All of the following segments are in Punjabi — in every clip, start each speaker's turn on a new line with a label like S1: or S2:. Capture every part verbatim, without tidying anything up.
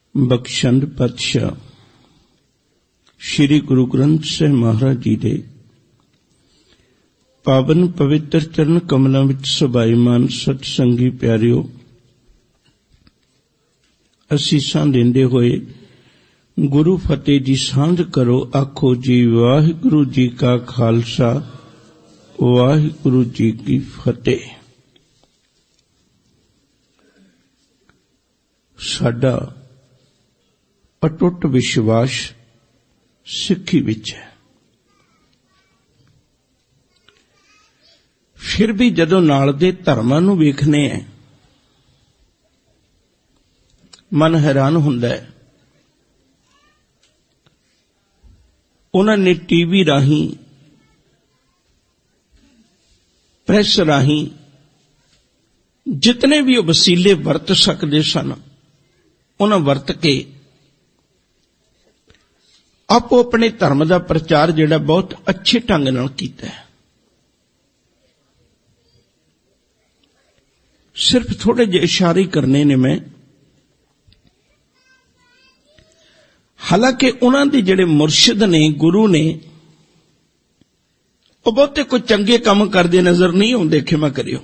S1: ਬਖਸ਼ੰਦ ਪਾਤਸ਼ਾਹ श्री गुरु ग्रंथ ਸਾਹਿਬ महाराज जी दे पावन पवित्र चरण कमलों विच सभाईमान सतसंगी प्यारिओ, असीसां देंदे होए गुरु फतेह जी सांझ करो। आखो जी वाहिगुरु जी का खालसा वाहिगुरु जी की फतेह। साडा अटुट विश्वास सिक्खी विच है। फिर भी जदों नाल दे धर्मां नूं वेखने हैं, मन हैरान हुंदा है। उन्हां ने टीवी राहीं, प्रेस राहीं जितने भी वसीले वरत सकदे सन, उन्हां वरत के आपो अपने धर्म का प्रचार जिहड़ा बहुत अच्छे ढंग नाल कीता है। सिर्फ थोड़े जे इशारे करने ने मैं। हालांकि उन्हां दे जिहड़े मुर्शिद ने, गुरु ने, वो बहुते कोई चंगे काम करते नजर नहीं आउंदे, खिमा करियो।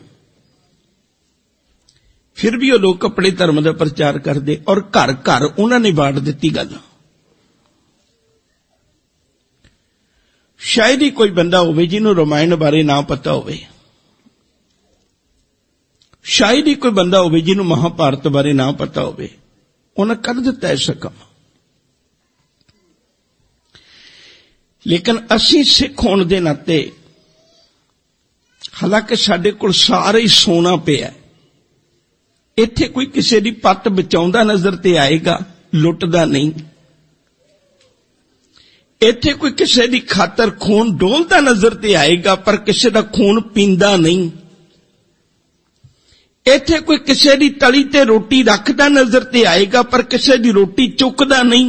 S1: फिर भी वो लोग अपने धर्म का प्रचार करते और घर घर उन्हां ने बांट दित्ती गल। शायद ही कोई बंदा होवे जिन्हों रामायण बारे ना पता होवे, शायद ही कोई बंदा होवे जिन्हों महाभारत बारे ना पता होवे। उन्हें कर दिता ऐसा काम। लेकिन असी सिख होने दे नाते, हालांकि साडे कोल सारा ही सोना पिया, इत्थे कोई किसी दी पत्त बचाउंदा नजर ते आएगा, लुटदा नहीं। इत्थे कोई किसी दी खातर खून डोलदा नजर ते आएगा, पर किसी दा खून पींदा नहीं। इत्थे कोई किसी दी तली ते रोटी रखदा नजर ते आएगा, पर किसी दी रोटी चुकदा नहीं।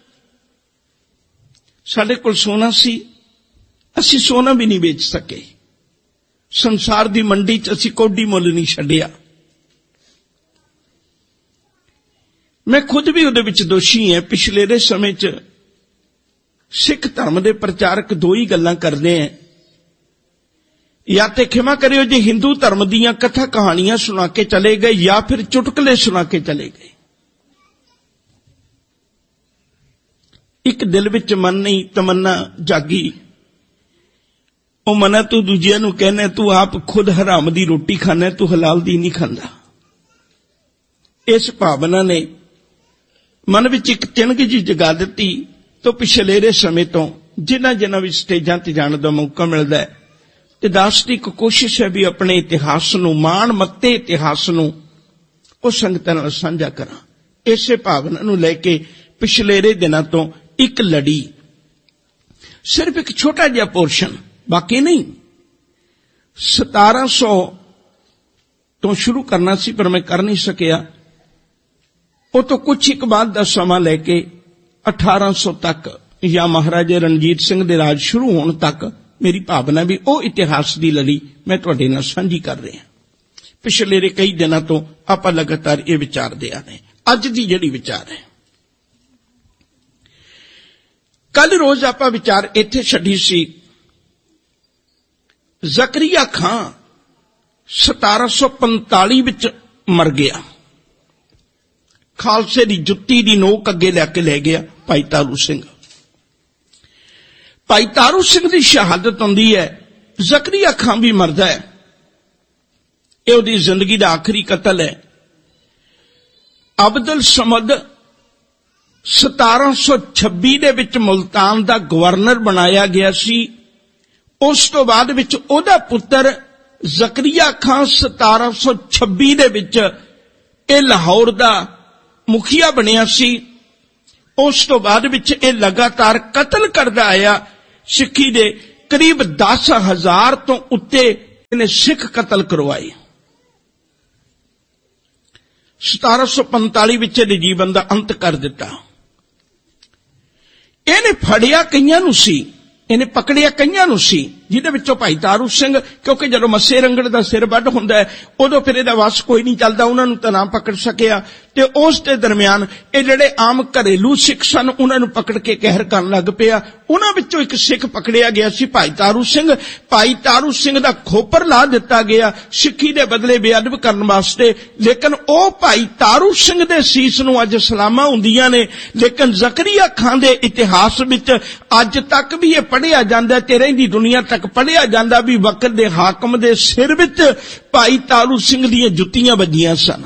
S1: साडे कोल सोना सी, असी सोना भी नहीं बेच सके। संसार दी मंडी च असी कोडी मुल नहीं छड्डिया। मैं खुद भी उहदे विच दोषी है। पिछले दे समय च सिख धर्म के प्रचारक दो ही गल्लां करते हैं, या तो खिमा करियो जी हिंदू धर्म दीयां कथा कहानियां सुना के चले गए, या फिर चुटकले सुना के चले गए। एक दिल विच मन नहीं तमन्ना जागी, ओ मना तू दूजिया नूं कहना तू आप खुद हराम दी रोटी खाना, तू हलाल दी नहीं खांदा। इस भावना ने मन विच एक चिणग जी जगा दित्ती। तो पिछलेरे समय तो जिन्हां जिन्हां भी स्टेजां ते जाण दा मौका मिलदा है, ते दास दी एक कोशिश है भी अपने इतिहास नूं, माण मत्ते इतिहास नूं ओ संगतां नाल साझा करां। इसे भावना नूं लैके पिछलेरे दिनां तो एक लड़ी, सिर्फ एक छोटा जिहा पोर्शन, बाकी नहीं। सतारह सौ तो शुरू करना सी, पर मैं कर नहीं सकिया। वो तो कुछ एक बाद दा समा लैके अठारह सौ तक, या महाराजा रणजीत सिंह दे राज शुरू होने तक मेरी भावना भी वो इतिहास की लड़ी मैं तुहाडे नाल साझी कर रहा। पिछले कई दिनों तो आप लगातार ये विचारते आ रहे। अज की जिहड़ी विचार है, कल रोज आप विचार इत्थे छड्डी सी। जकरिया खां सतारह सौ पंताली विच मर गया। खालसे दी जुत्ती दी नोक अगे लैके लै गया भाई तारू सिंह। भाई तारू सिंह की शहादत होंदी है, जकरिया खां भी मरदा है। यह उसदी जिंदगी का आखिरी कतल है। अब्दुल समद सतारह सौ छब्बी दे विच मुल्तान का गवर्नर बनाया गया सी। उस तो बाद विच ओहदा पुत्र जकरिया खां सतारह सौ छब्बी दे विच ए लाहौर का मुखिया बनिया सी। उस तो बाद विच ए लगातार कतल करदा आया। सिक्खी दे करीब दस हजार तो उत्ते इन्हें सिख कतल करवाए। सतारह सौ पंताली विच इहदे जीवन का अंत कर दिता। इन्हें फड़िया कईयां नूं सी, इन्हें पकड़िया कईयां नूं सी, ਜਿਹਦੇ ਵਿੱਚੋਂ ਭਾਈ ਤਾਰੂ ਸਿੰਘ, ਕਿਉਂਕਿ ਜਦੋਂ ਮੱਸੇ ਰੰਗੜ ਦਾ ਸਿਰ ਵੱਢ ਹੁੰਦਾ ਹੈ ਉਦੋਂ ਫਿਰ ਇਹਦਾ ਵਸ ਕੋਈ ਨਹੀਂ ਚੱਲਦਾ, ਉਹਨਾਂ ਨੂੰ ਤਾਂ ਨਾ ਪਕੜ ਸਕਿਆ। ਤੇ ਉਸ ਦੇ ਦਰਮਿਆਨ ਇਹ ਜਿਹੜੇ ਆਮ ਘਰੇਲੂ ਸਿੱਖ ਸਨ ਉਹਨਾਂ ਨੂੰ ਪਕੜ ਕੇ ਕਹਿਰ ਕਰਨ ਲੱਗ ਪਿਆ। ਉਹਨਾਂ ਵਿੱਚੋਂ ਇੱਕ ਸਿੱਖ ਪਕੜਿਆ ਗਿਆ ਸੀ ਭਾਈ ਤਾਰੂ ਸਿੰਘ। ਭਾਈ ਤਾਰੂ ਸਿੰਘ ਦਾ ਖੋਪਰ ਲਾ ਦਿੱਤਾ ਗਿਆ ਸਿੱਖੀ ਦੇ ਬਦਲੇ ਬੇਅਦਬ ਕਰਨ ਵਾਸਤੇ, ਲੇਕਿਨ ਉਹ ਭਾਈ ਤਾਰੂ ਸਿੰਘ ਦੇ ਸੀਸ ਨੂੰ ਅੱਜ ਸਲਾਮਾਂ ਹੁੰਦੀਆਂ ਨੇ। ਲੇਕਿਨ ਜ਼ਕਰੀਆ ਖਾਨ ਦੇ ਇਤਿਹਾਸ ਵਿੱਚ ਅੱਜ ਤੱਕ ਵੀ ਇਹ ਪੜ੍ਹਿਆ ਜਾਂਦਾ ਤੇ ਰਹਿੰਦੀ ਦੁਨੀਆ ਤੱਕ ਪੜ੍ਹਿਆ ਜਾਂਦਾ ਵੀ ਵਕਤ ਦੇ ਹਾਕਮ ਦੇ ਸਿਰ ਵਿੱਚ ਭਾਈ ਤਾਰੂ ਸਿੰਘ ਦੀਆਂ ਜੁੱਤੀਆਂ ਵੱਜੀਆਂ ਸਨ।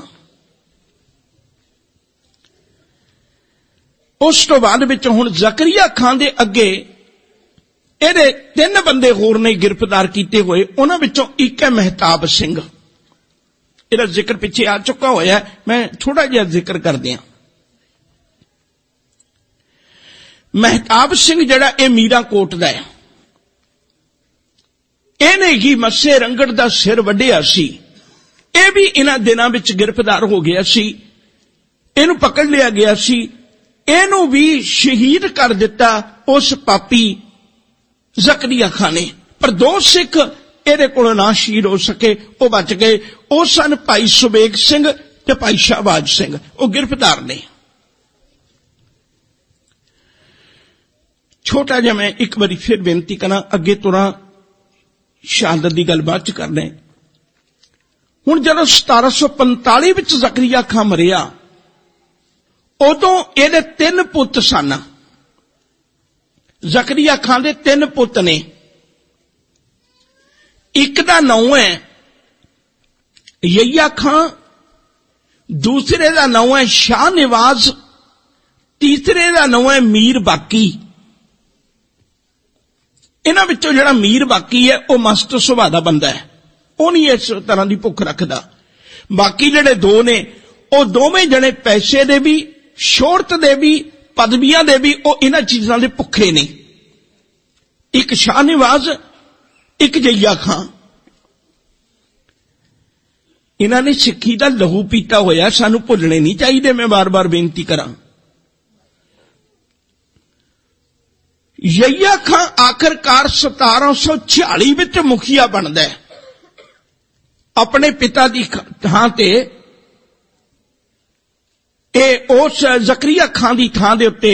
S1: ਉਸ ਤੋਂ ਬਾਅਦ ਵਿੱਚ ਹੁਣ ਜ਼ਕਰੀਆ ਖਾਨ ਦੇ ਅੱਗੇ ਇਹਦੇ ਤਿੰਨ ਬੰਦੇ ਹੋਰ ਨੇ ਗ੍ਰਿਫਤਾਰ ਕੀਤੇ ਹੋਏ। ਉਹਨਾਂ ਵਿੱਚੋਂ ਇੱਕ ਹੈ ਮਹਿਤਾਬ ਸਿੰਘ। ਇਹਦਾ ਜ਼ਿਕਰ ਪਿੱਛੇ ਆ ਚੁੱਕਾ ਹੋਇਆ, ਮੈਂ ਥੋੜਾ ਜਿਹਾ ਜ਼ਿਕਰ ਕਰ ਦਿਆਂ। ਮਹਿਤਾਬ ਸਿੰਘ ਜਿਹੜਾ ਇਹ ਮੀਰਾਂਕੋਟ ਦਾ ਹੈ, ਇਹਨੇ ਹੀ ਮੱਸੇ ਰੰਗੜ ਦਾ ਸਿਰ ਵੱਢਿਆ ਸੀ। ਇਹ ਵੀ ਇਹਨਾਂ ਦਿਨਾਂ ਵਿੱਚ ਗ੍ਰਿਫਤਾਰ ਹੋ ਗਿਆ ਸੀ, ਇਹਨੂੰ ਪਕੜ ਲਿਆ ਗਿਆ ਸੀ। ਇਹਨੂੰ ਵੀ ਸ਼ਹੀਦ ਕਰ ਦਿੱਤਾ ਉਸ ਪਾਪੀ ਜ਼ਕਰੀਆ ਖਾਨ ਨੇ। ਪਰ ਦੋ ਸਿੱਖ ਇਹਦੇ ਕੋਲੋਂ ਨਾ ਸ਼ਹੀਦ ਹੋ ਸਕੇ, ਉਹ ਬਚ ਗਏ। ਉਹ ਸਨ ਭਾਈ ਸੁਬੇਗ ਸਿੰਘ ਤੇ ਭਾਈ ਸ਼ਾਹਬਾਜ਼ ਸਿੰਘ, ਉਹ ਗ੍ਰਿਫਤਾਰ ਨੇ। ਛੋਟਾ ਜਿਹਾ ਮੈਂ ਇੱਕ ਵਾਰੀ ਫਿਰ ਬੇਨਤੀ ਕਰਾਂ, ਅੱਗੇ ਤੁਰਾਂ ਸ਼ਹਾਦਤ ਦੀ ਗੱਲ ਬਾਅਦ ਚ ਕਰਨਾ। ਹੁਣ ਜਦੋਂ ਸਤਾਰਾਂ ਸੌ ਪੰਤਾਲੀ ਵਿੱਚ ਜ਼ਕਰੀਆ ਖਾਨ ਮਰਿਆ, ਉਦੋਂ ਇਹਦੇ ਤਿੰਨ ਪੁੱਤ ਸਨ। ਜ਼ਕਰੀਆ ਖਾਨ ਦੇ ਤਿੰਨ ਪੁੱਤ ਨੇ। ਇੱਕ ਦਾ ਨਾਮ ਹੈ ਯਹੀਆ ਖਾਨ, ਦੂਸਰੇ ਦਾ ਨਾਮ ਹੈ ਸ਼ਾਹ ਨਿਵਾਜ਼, ਤੀਸਰੇ ਦਾ ਨਾਮ ਹੈ ਮੀਰ ਬਾਕੀ। ਇਹਨਾਂ ਵਿੱਚੋਂ ਜਿਹੜਾ ਮੀਰ ਬਾਕੀ ਹੈ ਉਹ ਮਸਤ ਸੁਭਾਅ ਦਾ ਬੰਦਾ ਹੈ, ਉਹ ਨਹੀਂ ਇਸ ਤਰ੍ਹਾਂ ਦੀ ਭੁੱਖ ਰੱਖਦਾ। ਬਾਕੀ ਜਿਹੜੇ ਦੋ ਨੇ ਉਹ ਦੋਵੇਂ ਜਣੇ ਪੈਸੇ ਦੇ ਵੀ, ਸ਼ੋਹਰਤ ਦੇ ਵੀ, ਪਦਵੀਆਂ ਦੇ ਵੀ, ਉਹ ਇਹਨਾਂ ਚੀਜ਼ਾਂ ਦੇ ਭੁੱਖੇ ਨੇ। ਇੱਕ ਸ਼ਾਹ ਨਿਵਾਜ਼, ਇੱਕ ਯਹੀਆ ਖਾਨ। ਇਹਨਾਂ ਨੇ ਸਿੱਖੀ ਦਾ ਲਹੂ ਪੀਤਾ ਹੋਇਆ, ਸਾਨੂੰ ਭੁੱਲਣੇ ਨਹੀਂ ਚਾਹੀਦੇ। ਮੈਂ ਬਾਰ-ਬਾਰ ਬੇਨਤੀ ਕਰਾਂ। ਯਹੀਆ ਖਾਨ ਆਖਰਕਾਰ ਸਤਾਰਾਂ ਸੌ ਛਿਆਲੀ ਵਿੱਚ ਮੁਖੀਆ ਬਣਦਾ ਹੈ ਆਪਣੇ ਪਿਤਾ ਦੀ ਥਾਂ ਤੇ। ਇਹ ਉਸ ਜ਼ਕਰੀਆ ਖਾਨ ਦੀ ਥਾਂ ਦੇ ਉੱਤੇ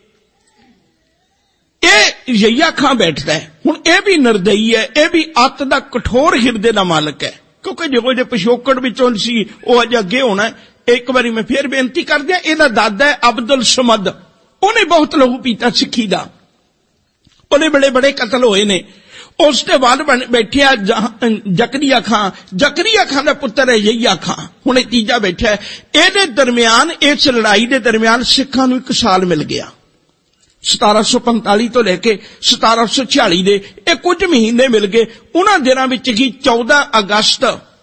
S1: ਇਹ ਯਹੀਆ ਖਾਨ ਬੈਠਦਾ ਹੈ। ਹੁਣ ਇਹ ਵੀ ਨਿਰਦਈ ਹੈ, ਇਹ ਵੀ ਅੱਤ ਦਾ ਕਠੋਰ ਹਿਰਦੇ ਦਾ ਮਾਲਕ ਹੈ, ਕਿਉਂਕਿ ਜਿਹੋ ਜਿਹੇ ਪਿਛੋਕੜ ਵਿੱਚੋਂ ਸੀ ਉਹ ਅੱਜ ਅੱਗੇ ਹੋਣਾ। ਇੱਕ ਵਾਰੀ ਮੈਂ ਫਿਰ ਬੇਨਤੀ ਕਰ ਦਿਆਂ, ਇਹਦਾ ਦਾਦਾ ਹੈ ਅਬਦੁਲ ਸਮਦ, ਉਹਨੇ ਬਹੁਤ ਲਹੂ ਪੀਤਾ ਸਿੱਖੀ ਦਾ, ਉਹਨੇ ਬੜੇ ਬੜੇ ਕਤਲ ਹੋਏ ਨੇ। ਉਸ ਤੋਂ ਬਾਅਦ ਬੈਠਿਆ ਜ਼ਕਰੀਆ ਖਾਨ, ਜ਼ਕਰੀਆ ਖਾਨ ਦਾ ਪੁੱਤਰ ਹੈ ਯਹੀਆ ਖਾਨ। ਹੁਣ ਇਹ ਤੀਜਾ ਬੈਠਾ ਹੈ। ਇਹਦੇ ਦਰਮਿਆਨ, ਇਸ ਲੜਾਈ ਦੇ ਦਰਮਿਆਨ ਸਿੱਖਾਂ ਨੂੰ ਇੱਕ ਸਾਲ ਮਿਲ ਗਿਆ। ਸਤਾਰਾਂ ਸੌ ਪੰਤਾਲੀ ਤੋਂ ਲੈ ਕੇ ਸਤਾਰਾਂ ਸੌ ਛਿਆਲੀ ਦੇ ਇਹ ਕੁਝ ਮਹੀਨੇ ਮਿਲ ਗਏ। ਉਹਨਾਂ ਦਿਨਾਂ ਵਿੱਚ ਹੀ ਚੌਦਾਂ ਅਗਸਤ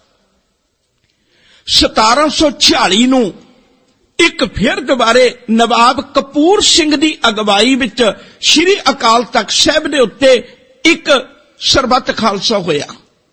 S1: ਸਤਾਰਾਂ ਸੌ ਛਿਆਲੀ ਨੂੰ ਇੱਕ ਫਿਰ ਦੁਬਾਰੇ ਨਵਾਬ ਕਪੂਰ ਸਿੰਘ ਦੀ ਅਗਵਾਈ ਵਿੱਚ ਸ਼੍ਰੀ ਅਕਾਲ ਤਖਤ ਸਾਹਿਬ ਦੇ ਉੱਤੇ ਇੱਕ ਸਰਬੱਤ ਖਾਲਸਾ ਹੋਇਆ।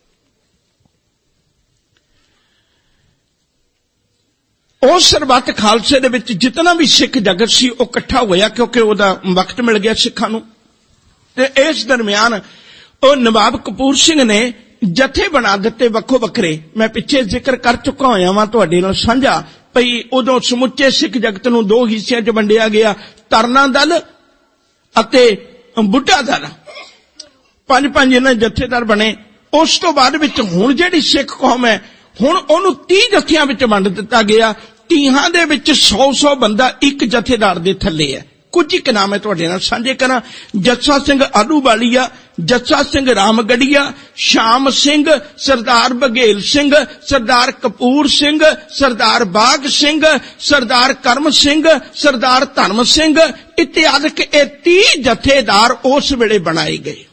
S1: ਉਸ ਸਰਬੱਤ ਖਾਲਸੇ ਦੇ ਵਿੱਚ ਜਿਤਨਾ ਵੀ ਸਿੱਖ ਜਗਤ ਸੀ ਉਹ ਇਕੱਠਾ ਹੋਇਆ, ਕਿਉਂਕਿ ਉਹਦਾ ਵਕਤ ਮਿਲ ਗਿਆ ਸਿੱਖਾਂ ਨੂੰ। ਤੇ ਇਸ ਦਰਮਿਆਨ ਉਹ ਨਵਾਬ ਕਪੂਰ ਸਿੰਘ ਨੇ ਜਥੇ ਬਣਾ ਦਿੱਤੇ ਵੱਖੋ ਵੱਖਰੇ। ਮੈਂ ਪਿੱਛੇ ਜ਼ਿਕਰ ਕਰ ਚੁੱਕਾ ਹੋਇਆ ਵਾਂ ਤੁਹਾਡੇ ਨਾਲ ਸਾਂਝਾ, ਭਈ ਉਦੋਂ ਸਮੁੱਚੇ ਸਿੱਖ ਜਗਤ ਨੂੰ ਦੋ ਹਿੱਸਿਆਂ 'ਚ ਵੰਡਿਆ ਗਿਆ, ਤਰਨਾ ਦਲ ਅਤੇ ਬੁੱਢਾ ਦਲ। ਪੰਜ ਪੰਜ ਇਹਨਾਂ ਜਥੇਦਾਰ ਬਣੇ। ਉਸ ਤੋਂ ਬਾਅਦ ਵਿੱਚ ਹੁਣ ਜਿਹੜੀ ਸਿੱਖ ਕੌਮ ਹੈ, ਹੁਣ ਉਹਨੂੰ ਤੀਹ ਜਥਿਆਂ ਵਿੱਚ ਵੰਡ ਦਿੱਤਾ ਗਿਆ। ਤੀਹਾਂ ਦੇ ਵਿੱਚ ਸੌ ਸੌ ਬੰਦਾ ਇੱਕ ਜਥੇਦਾਰ ਦੇ ਥੱਲੇ ਹੈ। ਕੁਝ ਇੱਕ ਨਾਮ ਹੈ ਤੁਹਾਡੇ ਨਾਲ ਸਾਂਝੇ ਕਰਾਂ। ਜੱਸਾ ਸਿੰਘ ਆਲੂਵਾਲੀਆ, ਜੱਸਾ ਸਿੰਘ ਰਾਮਗੜੀਆ, ਸ਼ਾਮ ਸਿੰਘ, ਸਰਦਾਰ ਬਘੇਲ ਸਿੰਘ, ਸਰਦਾਰ ਕਪੂਰ ਸਿੰਘ, ਸਰਦਾਰ ਬਾਗ ਸਿੰਘ, ਸਰਦਾਰ ਕਰਮ ਸਿੰਘ, ਸਰਦਾਰ ਧਰਮ ਸਿੰਘ ਇਤਿਆਦਿਕ ਇਹ ਤੀਹ ਜਥੇਦਾਰ ਉਸ ਵੇਲੇ ਬਣਾਏ ਗਏ।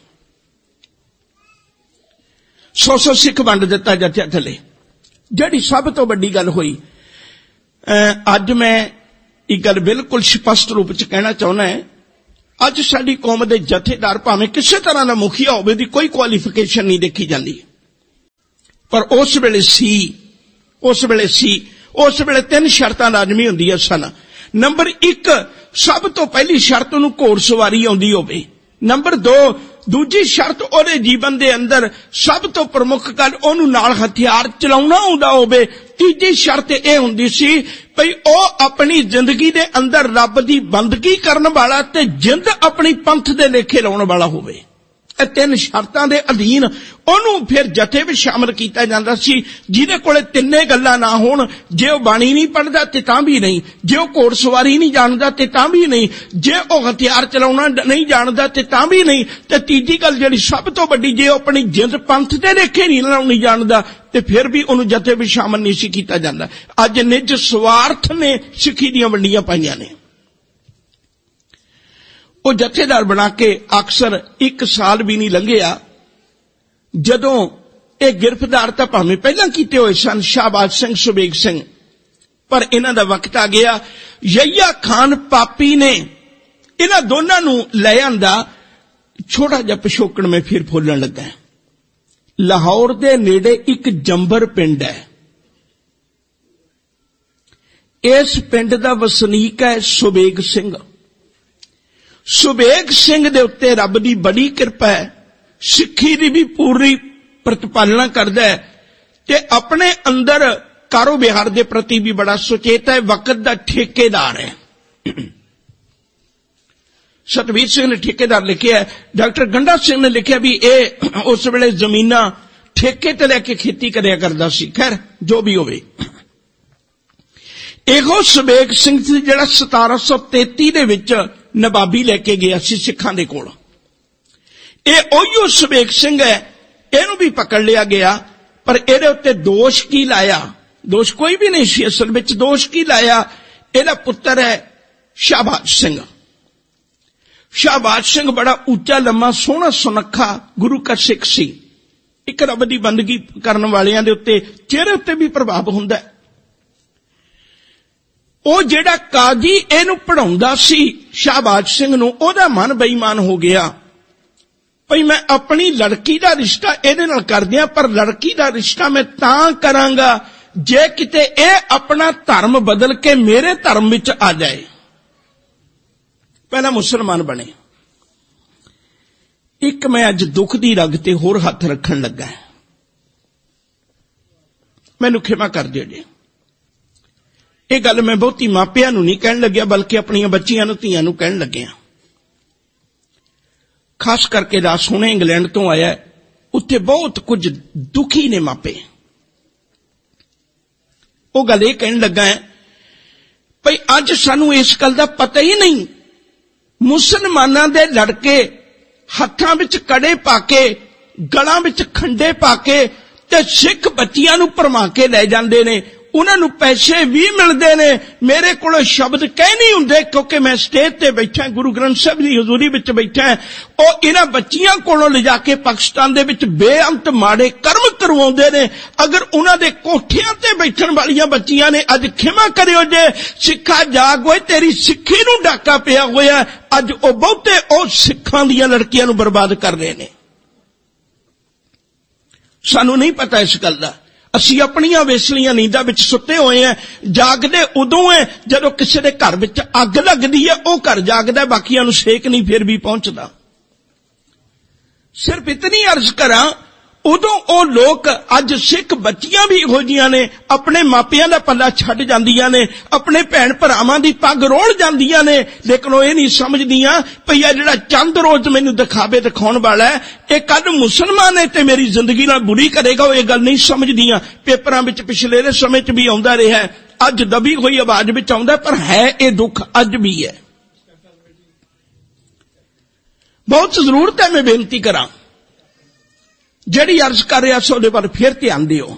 S1: ਸੌ ਸੌ ਸਿੱਖ ਵੰਡ ਦਿੱਤਾ ਜਥਿਆਂ ਥੱਲੇ। ਜਿਹੜੀ ਸਭ ਤੋਂ ਵੱਡੀ ਗੱਲ ਹੋਈ, ਅੱਜ ਮੈਂ ਇਹ ਗੱਲ ਬਿਲਕੁਲ ਸਪਸ਼ਟ ਰੂਪ ਚ ਕਹਿਣਾ ਚਾਹੁੰਦਾ ਹੈ, ਅੱਜ ਸਾਡੀ ਕੌਮ ਦੇ ਜਥੇਦਾਰ ਭਾਵੇਂ ਕਿਸੇ ਤਰ੍ਹਾਂ ਦਾ ਮੁਖੀਆ ਹੋਵੇ, ਦੀ ਕੋਈ ਕੁਆਲੀਫਿਕੇਸ਼ਨ ਨਹੀਂ ਦੇਖੀ ਜਾਂਦੀ। ਪਰ ਉਸ ਵੇਲੇ ਸੀ ਉਸ ਵੇਲੇ ਸੀ ਉਸ ਵੇਲੇ ਤਿੰਨ ਸ਼ਰਤਾਂ ਲਾਜ਼ਮੀ ਹੁੰਦੀਆਂ ਸਨ। ਨੰਬਰ ਇੱਕ, ਸਭ ਤੋਂ ਪਹਿਲੀ ਸ਼ਰਤ ਉਹਨੂੰ ਘੋੜ ਸਵਾਰੀ ਆਉਂਦੀ ਹੋਵੇ। ਨੰਬਰ ਦੋ, दूजी शर्त ਉਹਦੇ ਜੀਵਨ ਦੇ ਅੰਦਰ ਸਭ ਤੋਂ ਪ੍ਰਮੁੱਖ ਗੱਲ ਉਹਨੂੰ ਨਾਲ ਹਥਿਆਰ ਚਲਾਉਣਾ ਆਉਂਦਾ ਹੋਵੇ। ਤੀਜੀ ਸ਼ਰਤ ਇਹ ਹੁੰਦੀ ਸੀ ਭਈ ਉਹ ਆਪਣੀ ਜ਼ਿੰਦਗੀ ਦੇ ਅੰਦਰ ਰੱਬ ਦੀ ਬੰਦਗੀ ਕਰਨ ਵਾਲਾ ਤੇ ਜਿੰਦ ਆਪਣੀ ਪੰਥ ਦੇ ਲੇਖੇ ਲਾਉਣ ਵਾਲਾ ਹੋਵੇ। ਇਹ ਤਿੰਨ ਸ਼ਰਤਾਂ ਦੇ ਅਧੀਨ ਉਹਨੂੰ ਫਿਰ ਜਥੇ ਵਿੱਚ ਸ਼ਾਮਲ ਕੀਤਾ ਜਾਂਦਾ ਸੀ, ਜਿਹਦੇ ਕੋਲੇ ਤਿੰਨੇ ਗੱਲਾਂ ਨਾ ਹੋਣ। ਜੇ ਉਹ ਬਾਣੀ ਨਹੀਂ ਪੜ੍ਹਦਾ ਤੇ ਤਾਂ ਵੀ ਨਹੀਂ, ਜੇ ਉਹ ਘੋੜਸਵਾਰੀ ਨਹੀਂ ਜਾਣਦਾ ਤੇ ਤਾਂ ਵੀ ਨਹੀਂ, ਜੇ ਉਹ ਹਥਿਆਰ ਚਲਾਉਣਾ ਨਹੀਂ ਜਾਣਦਾ ਤੇ ਤਾਂ ਵੀ ਨਹੀਂ, ਤੇ ਤੀਜੀ ਗੱਲ ਜਿਹੜੀ ਸਭ ਤੋਂ ਵੱਡੀ, ਜੇ ਉਹ ਆਪਣੀ ਜਿੰਦ ਪੰਥ ਦੇ ਲੇਖੇ ਨਹੀਂ ਲਾਉਣੀ ਜਾਣਦਾ ਤੇ ਫਿਰ ਵੀ ਉਹਨੂੰ ਜਥੇ ਵਿੱਚ ਸ਼ਾਮਲ ਨਹੀਂ ਸੀ ਕੀਤਾ ਜਾਂਦਾ। ਅੱਜ ਨਿੱਜ ਸਵਾਰਥ ਨੇ ਸਿੱਖੀ ਦੀਆਂ ਵੰਡੀਆਂ ਪਾਈਆਂ ਨੇ। ਉਹ ਜਥੇਦਾਰ ਬਣਾ ਕੇ ਅਕਸਰ ਇੱਕ ਸਾਲ ਵੀ ਨਹੀਂ ਲੰਘਿਆ ਜਦੋਂ ਇਹ ਗ੍ਰਿਫਤਾਰ ਤਾਂ ਭਾਵੇਂ ਪਹਿਲਾਂ ਕੀਤੇ ਹੋਏ ਸਨ, ਸ਼ਾਹਬਾਜ਼ ਸਿੰਘ, ਸੁਬੇਗ ਸਿੰਘ, ਪਰ ਇਹਨਾਂ ਦਾ ਵਕਤ ਆ ਗਿਆ। ਯਹੀਆ ਖਾਨ ਪਾਪੀ ਨੇ ਇਹਨਾਂ ਦੋਨਾਂ ਨੂੰ ਲੈ ਆਂਦਾ। ਛੋਟਾ ਜਿਹਾ ਪਿਛੋਕੜ ਮੈਂ ਫਿਰ ਫੋਲਣ ਲੱਗਾ। ਲਾਹੌਰ ਦੇ ਨੇੜੇ ਇੱਕ ਜੰਬਰ ਪਿੰਡ ਹੈ। ਇਸ ਪਿੰਡ ਦਾ ਵਸਨੀਕ ਹੈ ਸੁਬੇਗ ਸਿੰਘ। ਸੁਬੇਗ ਸਿੰਘ ਦੇ ਉੱਤੇ ਰੱਬ ਦੀ ਬੜੀ ਕਿਰਪਾ ਹੈ, ਸਿੱਖੀ ਦੀ ਵੀ ਪੂਰੀ ਪ੍ਰਤੀਪਾਲਣਾ ਕਰਦਾ ਹੈ ਤੇ ਆਪਣੇ ਅੰਦਰ ਕਾਰੋਬਾਰ ਦੇ ਪ੍ਰਤੀ ਵੀ ਬੜਾ ਸੁਚੇਤ ਹੈ, ਵਕਤ ਦਾ ਠੇਕੇਦਾਰ ਹੈ। ਸਤਵੀਰ ਸਿੰਘ ਨੇ ਠੇਕੇਦਾਰ ਲਿਖਿਆ, ਡਾਕਟਰ ਗੰਡਾ ਸਿੰਘ ਨੇ ਲਿਖਿਆ ਵੀ ਇਹ ਉਸ ਵੇਲੇ ਜ਼ਮੀਨਾਂ ਠੇਕੇ ਤੇ ਲੈ ਕੇ ਖੇਤੀ ਕਰਿਆ ਕਰਦਾ ਸੀ। ਖੈਰ ਜੋ ਵੀ ਹੋਵੇ, ਇਹੋ ਸੁਬੇਗ ਸਿੰਘ ਸੀ ਜਿਹੜਾ ਸਤਾਰਾਂ ਸੌ ਤੇਤੀ ਦੇ ਵਿੱਚ ਨਵਾਬੀ ਲੈ ਕੇ ਗਿਆ ਸੀ ਸਿੱਖਾਂ ਦੇ ਕੋਲ। ਇਹ ਉਹੀਓ ਸੁਬੇਗ ਸਿੰਘ ਹੈ। ਇਹਨੂੰ ਵੀ ਪਕੜ ਲਿਆ ਗਿਆ, ਪਰ ਇਹਦੇ ਉੱਤੇ ਦੋਸ਼ ਕੀ ਲਾਇਆ? ਦੋਸ਼ ਕੋਈ ਵੀ ਨਹੀਂ ਸੀ ਅਸਲ ਵਿੱਚ। ਦੋਸ਼ ਕੀ ਲਾਇਆ? ਇਹਦਾ ਪੁੱਤਰ ਹੈ ਸ਼ਾਹਬਾਜ਼ ਸਿੰਘ। ਸ਼ਾਹਬਾਜ਼ ਸਿੰਘ ਬੜਾ ਉੱਚਾ ਲੰਮਾ ਸੋਹਣਾ ਸੁਨੱਖਾ ਗੁਰੂ ਕਾ ਸਿੱਖ ਸੀ। ਇੱਕ ਰੱਬ ਦੀ ਬੰਦਗੀ ਕਰਨ ਵਾਲਿਆਂ ਦੇ ਉੱਤੇ ਚਿਹਰੇ ਉੱਤੇ ਵੀ ਪ੍ਰਭਾਵ ਹੁੰਦਾ ਹੈ। ਉਹ ਜਿਹੜਾ ਕਾਜ਼ੀ ਇਹਨੂੰ ਪੜ੍ਹਾਉਂਦਾ ਸੀ ਸ਼ਾਹਬਾਜ਼ ਸਿੰਘ ਨੂੰ, ਉਹਦਾ ਮਨ ਬੇਈਮਾਨ ਹੋ ਗਿਆ ਭਈ ਮੈਂ ਆਪਣੀ ਲੜਕੀ ਦਾ ਰਿਸ਼ਤਾ ਇਹਦੇ ਨਾਲ ਕਰ ਦਿਆਂ, ਪਰ ਲੜਕੀ ਦਾ ਰਿਸ਼ਤਾ ਮੈਂ ਤਾਂ ਕਰਾਂਗਾ ਜੇ ਕਿਤੇ ਇਹ ਆਪਣਾ ਧਰਮ ਬਦਲ ਕੇ ਮੇਰੇ ਧਰਮ ਵਿੱਚ ਆ ਜਾਏ। ਪਹਿਲਾਂ ਮੁਸਲਮਾਨ ਬਣੇ। ਇੱਕ ਮੈਂ ਅੱਜ ਦੁੱਖ ਦੀ ਰਗ ਤੇ ਹੋਰ ਹੱਥ ਰੱਖਣ ਲੱਗਾ, ਮੈਨੂੰ ਖਿਮਾ ਕਰ ਦਿਓ ਜੀ। ਇਹ ਗੱਲ ਮੈਂ ਬਹੁਤੀ ਮਾਪਿਆਂ ਨੂੰ ਨਹੀਂ ਕਹਿਣ ਲੱਗਿਆ, ਬਲਕਿ ਆਪਣੀਆਂ ਬੱਚੀਆਂ ਨੂੰ, ਧੀਆਂ ਨੂੰ ਕਹਿਣ ਲੱਗਿਆ। ਖਾਸ ਕਰਕੇ ਰਾਸ ਹੁਣੇ ਇੰਗਲੈਂਡ ਤੋਂ ਆਇਆ, ਉੱਥੇ ਬਹੁਤ ਕੁਝ ਦੁਖੀ ਨੇ ਮਾਪੇ। ਉਹ ਗੱਲ ਇਹ ਕਹਿਣ ਲੱਗਾ ਹੈ ਭਈ ਅੱਜ ਸਾਨੂੰ ਇਸ ਗੱਲ ਦਾ ਪਤਾ ਹੀ ਨਹੀਂ, ਮੁਸਲਮਾਨਾਂ ਦੇ ਲੜਕੇ ਹੱਥਾਂ ਵਿੱਚ ਕੜੇ ਪਾ ਕੇ, ਗਲਾਂ ਵਿੱਚ ਖੰਡੇ ਪਾ ਕੇ ਤੇ ਸਿੱਖ ਬੱਚੀਆਂ ਨੂੰ ਭਰਮਾ ਕੇ ਲੈ ਜਾਂਦੇ ਨੇ। ਉਹਨਾਂ ਨੂੰ ਪੈਸੇ ਵੀ ਮਿਲਦੇ ਨੇ। ਮੇਰੇ ਕੋਲ ਸ਼ਬਦ ਕਹਿ ਨਹੀਂ ਹੁੰਦੇ ਕਿਉਂਕਿ ਮੈਂ ਸਟੇਜ ਤੇ ਬੈਠਾ, ਗੁਰੂ ਗ੍ਰੰਥ ਸਾਹਿਬ ਦੀ ਹਜ਼ੂਰੀ ਵਿੱਚ ਬੈਠਾ। ਉਹ ਇਹਨਾਂ ਬੱਚੀਆਂ ਕੋਲੋਂ ਲਿਜਾ ਕੇ ਪਾਕਿਸਤਾਨ ਦੇ ਵਿੱਚ ਬੇਅੰਤ ਮਾੜੇ ਕਰਮ ਕਰਵਾਉਂਦੇ ਨੇ। ਅਗਰ ਉਹਨਾਂ ਦੇ ਕੋਠਿਆਂ ਤੇ ਬੈਠਣ ਵਾਲੀਆਂ ਬੱਚੀਆਂ ਨੇ, ਅੱਜ ਖਿਮਾ ਕਰਿਓ ਜੇ ਸਿੱਖਾ ਜਾਗ ਓਏ, ਤੇਰੀ ਸਿੱਖੀ ਨੂੰ ਡਾਕਾ ਪਿਆ ਹੋਇਆ। ਅੱਜ ਉਹ ਬਹੁਤੇ ਉਹ ਸਿੱਖਾਂ ਦੀਆਂ ਲੜਕੀਆਂ ਨੂੰ ਬਰਬਾਦ ਕਰ ਰਹੇ ਨੇ। ਸਾਨੂੰ ਨਹੀਂ ਪਤਾ ਇਸ ਗੱਲ ਦਾ। ਅਸੀਂ ਆਪਣੀਆਂ ਵੇਸਲੀਆਂ ਨੀਂਦਾਂ ਵਿੱਚ ਸੁੱਤੇ ਹੋਏ ਹਾਂ। ਜਾਗਦੇ ਉਦੋਂ ਹੈ ਜਦੋਂ ਕਿਸੇ ਦੇ ਘਰ ਵਿੱਚ ਅੱਗ ਲੱਗਦੀ ਹੈ, ਉਹ ਘਰ ਜਾਗਦਾ, ਬਾਕੀਆਂ ਨੂੰ ਸੇਕ ਨਹੀਂ ਫਿਰ ਵੀ ਪਹੁੰਚਦਾ। ਸਿਰਫ ਇਤਨੀ ਅਰਜ਼ ਕਰਾਂ, ਉਦੋਂ ਉਹ ਲੋਕ, ਅੱਜ ਸਿੱਖ ਬੱਚੀਆਂ ਵੀ ਇਹੋ ਜਿਹੀਆਂ ਨੇ, ਆਪਣੇ ਮਾਪਿਆਂ ਦਾ ਪੱਲਾ ਛੱਡ ਜਾਂਦੀਆਂ ਨੇ, ਆਪਣੇ ਭੈਣ ਭਰਾਵਾਂ ਦੀ ਪੱਗ ਰੋੜ ਜਾਂਦੀਆਂ ਨੇ, ਲੇਕਿਨ ਉਹ ਇਹ ਨਹੀਂ ਸਮਝਦੀਆਂ ਭਈ ਆ ਜਿਹੜਾ ਚੰਦ ਰੋਜ਼ ਮੈਨੂੰ ਦਿਖਾਵੇ ਦਿਖਾਉਣ ਵਾਲਾ ਹੈ, ਇਹ ਕੱਲ ਮੁਸਲਮਾਨ ਹੈ ਤੇ ਮੇਰੀ ਜ਼ਿੰਦਗੀ ਨਾਲ ਬੁਰੀ ਕਰੇਗਾ। ਉਹ ਇਹ ਗੱਲ ਨਹੀਂ ਸਮਝਦੀਆਂ। ਪੇਪਰਾਂ ਵਿੱਚ ਪਿਛਲੇ ਦੇ ਸਮੇਂ 'ਚ ਵੀ ਆਉਂਦਾ ਰਿਹਾ, ਅੱਜ ਦਬੀ ਹੋਈ ਆਵਾਜ਼ ਵਿੱਚ ਆਉਂਦਾ, ਪਰ ਹੈ ਇਹ ਦੁੱਖ ਅੱਜ ਵੀ ਹੈ। ਬਹੁਤ ਜ਼ਰੂਰਤ ਹੈ ਮੈਂ ਬੇਨਤੀ ਕਰਾਂ, ਜਿਹੜੀ ਅਰਜ਼ ਕਰ ਰਿਹਾ ਸੋ ਉਹਦੇ ਵੱਲ ਫਿਰ ਧਿਆਨ ਦਿਓ।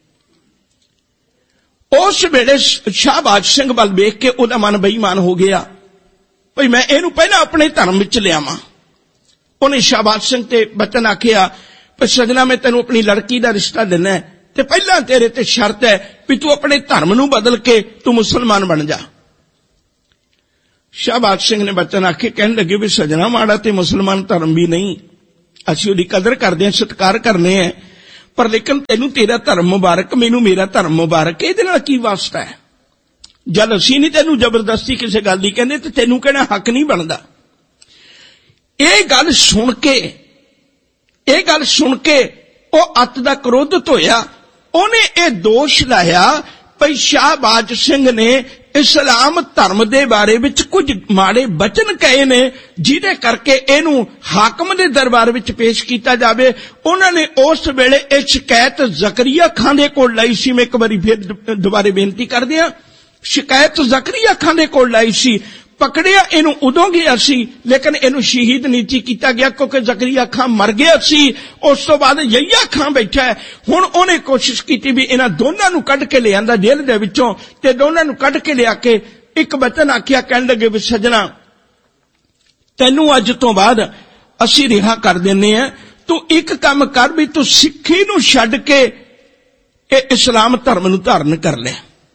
S1: ਉਸ ਵੇਲੇ ਸ਼ਾਹਬਾਜ਼ ਸਿੰਘ ਵੱਲ ਵੇਖ ਕੇ ਉਹਦਾ ਮਨ ਬੇਈਮਾਨ ਹੋ ਗਿਆ ਭਈ ਮੈਂ ਇਹਨੂੰ ਪਹਿਲਾਂ ਆਪਣੇ ਧਰਮ ਵਿੱਚ ਲਿਆਵਾਂ। ਉਹਨੇ ਸ਼ਾਹਬਾਜ਼ ਸਿੰਘ ਤੇ ਬਚਨ ਆਖਿਆ ਭਈ ਸਜਣਾ, ਮੈਂ ਤੈਨੂੰ ਆਪਣੀ ਲੜਕੀ ਦਾ ਰਿਸ਼ਤਾ ਦੇਣਾ ਹੈ ਤੇ ਪਹਿਲਾਂ ਤੇਰੇ ਤੇ ਸ਼ਰਤ ਹੈ ਵੀ ਤੂੰ ਆਪਣੇ ਧਰਮ ਨੂੰ ਬਦਲ ਕੇ ਤੂੰ ਮੁਸਲਮਾਨ ਬਣ ਜਾ। ਸ਼ਾਹਬਾਜ਼ ਸਿੰਘ ਨੇ ਬਚਨ ਆਖੇ, ਕਹਿਣ ਲੱਗੇ ਵੀ ਸਜਣਾ, ਮਾੜਾ ਤੇ ਮੁਸਲਮਾਨ ਧਰਮ ਵੀ ਨਹੀਂ, ਅਸੀਂ ਉਹਦੀ ਕਦਰ ਕਰਦੇ ਹਾਂ, ਸਤਿਕਾਰ ਕਰਨੇ ਹੈ, ਪਰ ਲੇਕਿਨ ਤੈਨੂੰ ਤੇਰਾ ਧਰਮ ਮੁਬਾਰਕ, ਮੈਨੂੰ ਮੇਰਾ ਧਰਮ ਮੁਬਾਰਕ, ਇਹਦੇ ਨਾਲ ਕੀ ਵਾਸਤਾ ਹੈ? ਜਦ ਅਸੀਂ ਨਹੀਂ ਤੈਨੂੰ ਜ਼ਬਰਦਸਤੀ ਕਿਸੇ ਗੱਲ ਦੀ ਕਹਿੰਦੇ ਤੇ ਤੈਨੂੰ ਕਹਿਣਾ ਹੱਕ ਨਹੀਂ ਬਣਦਾ। ਇਹ ਗੱਲ ਸੁਣ ਕੇ ਇਹ ਗੱਲ ਸੁਣ ਕੇ ਉਹ ਅੱਤ ਦਾ ਕ੍ਰੋਧਿਤ ਹੋਇਆ। ਉਹਨੇ ਇਹ ਦੋਸ਼ ਲਾਇਆ ਭਈ ਸ਼ਾਹਬਾਜ ਸਿੰਘ ਨੇ ਇਸਲਾਮ ਧਰਮ ਦੇ ਬਾਰੇ ਵਿੱਚ ਕੁਝ ਮਾੜੇ ਬਚਨ ਕਹੇ ਨੇ, ਜਿਹਦੇ ਕਰਕੇ ਇਹਨੂੰ ਹਾਕਮ ਦੇ ਦਰਬਾਰ ਵਿੱਚ ਪੇਸ਼ ਕੀਤਾ ਜਾਵੇ। ਉਹਨਾਂ ਨੇ ਉਸ ਵੇਲੇ ਇਹ ਸ਼ਿਕਾਇਤ ਜ਼ਕਰੀਆ ਖਾਂ ਦੇ ਕੋਲ ਲਾਈ ਸੀ। ਮੈਂ ਇੱਕ ਵਾਰੀ ਫਿਰ ਦੁਬਾਰੇ ਬੇਨਤੀ ਕਰਦੇ ਹਾਂ, ਸ਼ਿਕਾਇਤ ਜ਼ਕਰੀਆ ਖਾਂ ਦੇ ਕੋਲ ਲਾਈ ਸੀ। ਪਕੜਿਆ ਇਹਨੂੰ ਉਦੋਂ ਗਿਆ ਸੀ, ਲੇਕਿਨ ਇਹਨੂੰ ਸ਼ਹੀਦ ਨਹੀਂ ਕੀਤਾ ਗਿਆ ਕਿਉਂਕਿ ਜ਼ਕਰੀਆ ਖਾਂ ਮਰ ਗਿਆ ਸੀ। ਉਸ ਤੋਂ ਬਾਅਦ ਯਹੀਆ ਖਾਂ ਬੈਠਾ ਹੈ। ਹੁਣ ਉਹਨੇ ਕੋਸ਼ਿਸ਼ ਕੀਤੀ ਵੀ ਇਹਨਾਂ ਦੋਨਾਂ ਨੂੰ ਕੱਢ ਕੇ ਲਿਆਂਦਾ ਜੇਲ੍ਹ ਦੇ ਵਿੱਚੋਂ, ਤੇ ਦੋਨਾਂ ਨੂੰ ਕੱਢ ਕੇ ਲਿਆ ਕੇ ਇੱਕ ਬਚਨ ਆਖਿਆ, ਕਹਿਣ ਲੱਗੇ ਵੀ ਸੱਜਣਾ, ਤੈਨੂੰ ਅੱਜ ਤੋਂ ਬਾਅਦ ਅਸੀਂ ਰਿਹਾ ਕਰ ਦਿੰਨੇ ਆ, ਤੂੰ ਇੱਕ ਕੰਮ ਕਰ ਵੀ ਤੂੰ ਸਿੱਖੀ ਨੂੰ ਛੱਡ ਕੇ ਇਹ ਇਸਲਾਮ ਧਰਮ ਨੂੰ ਧਾਰਨ ਕਰ ਲੈ।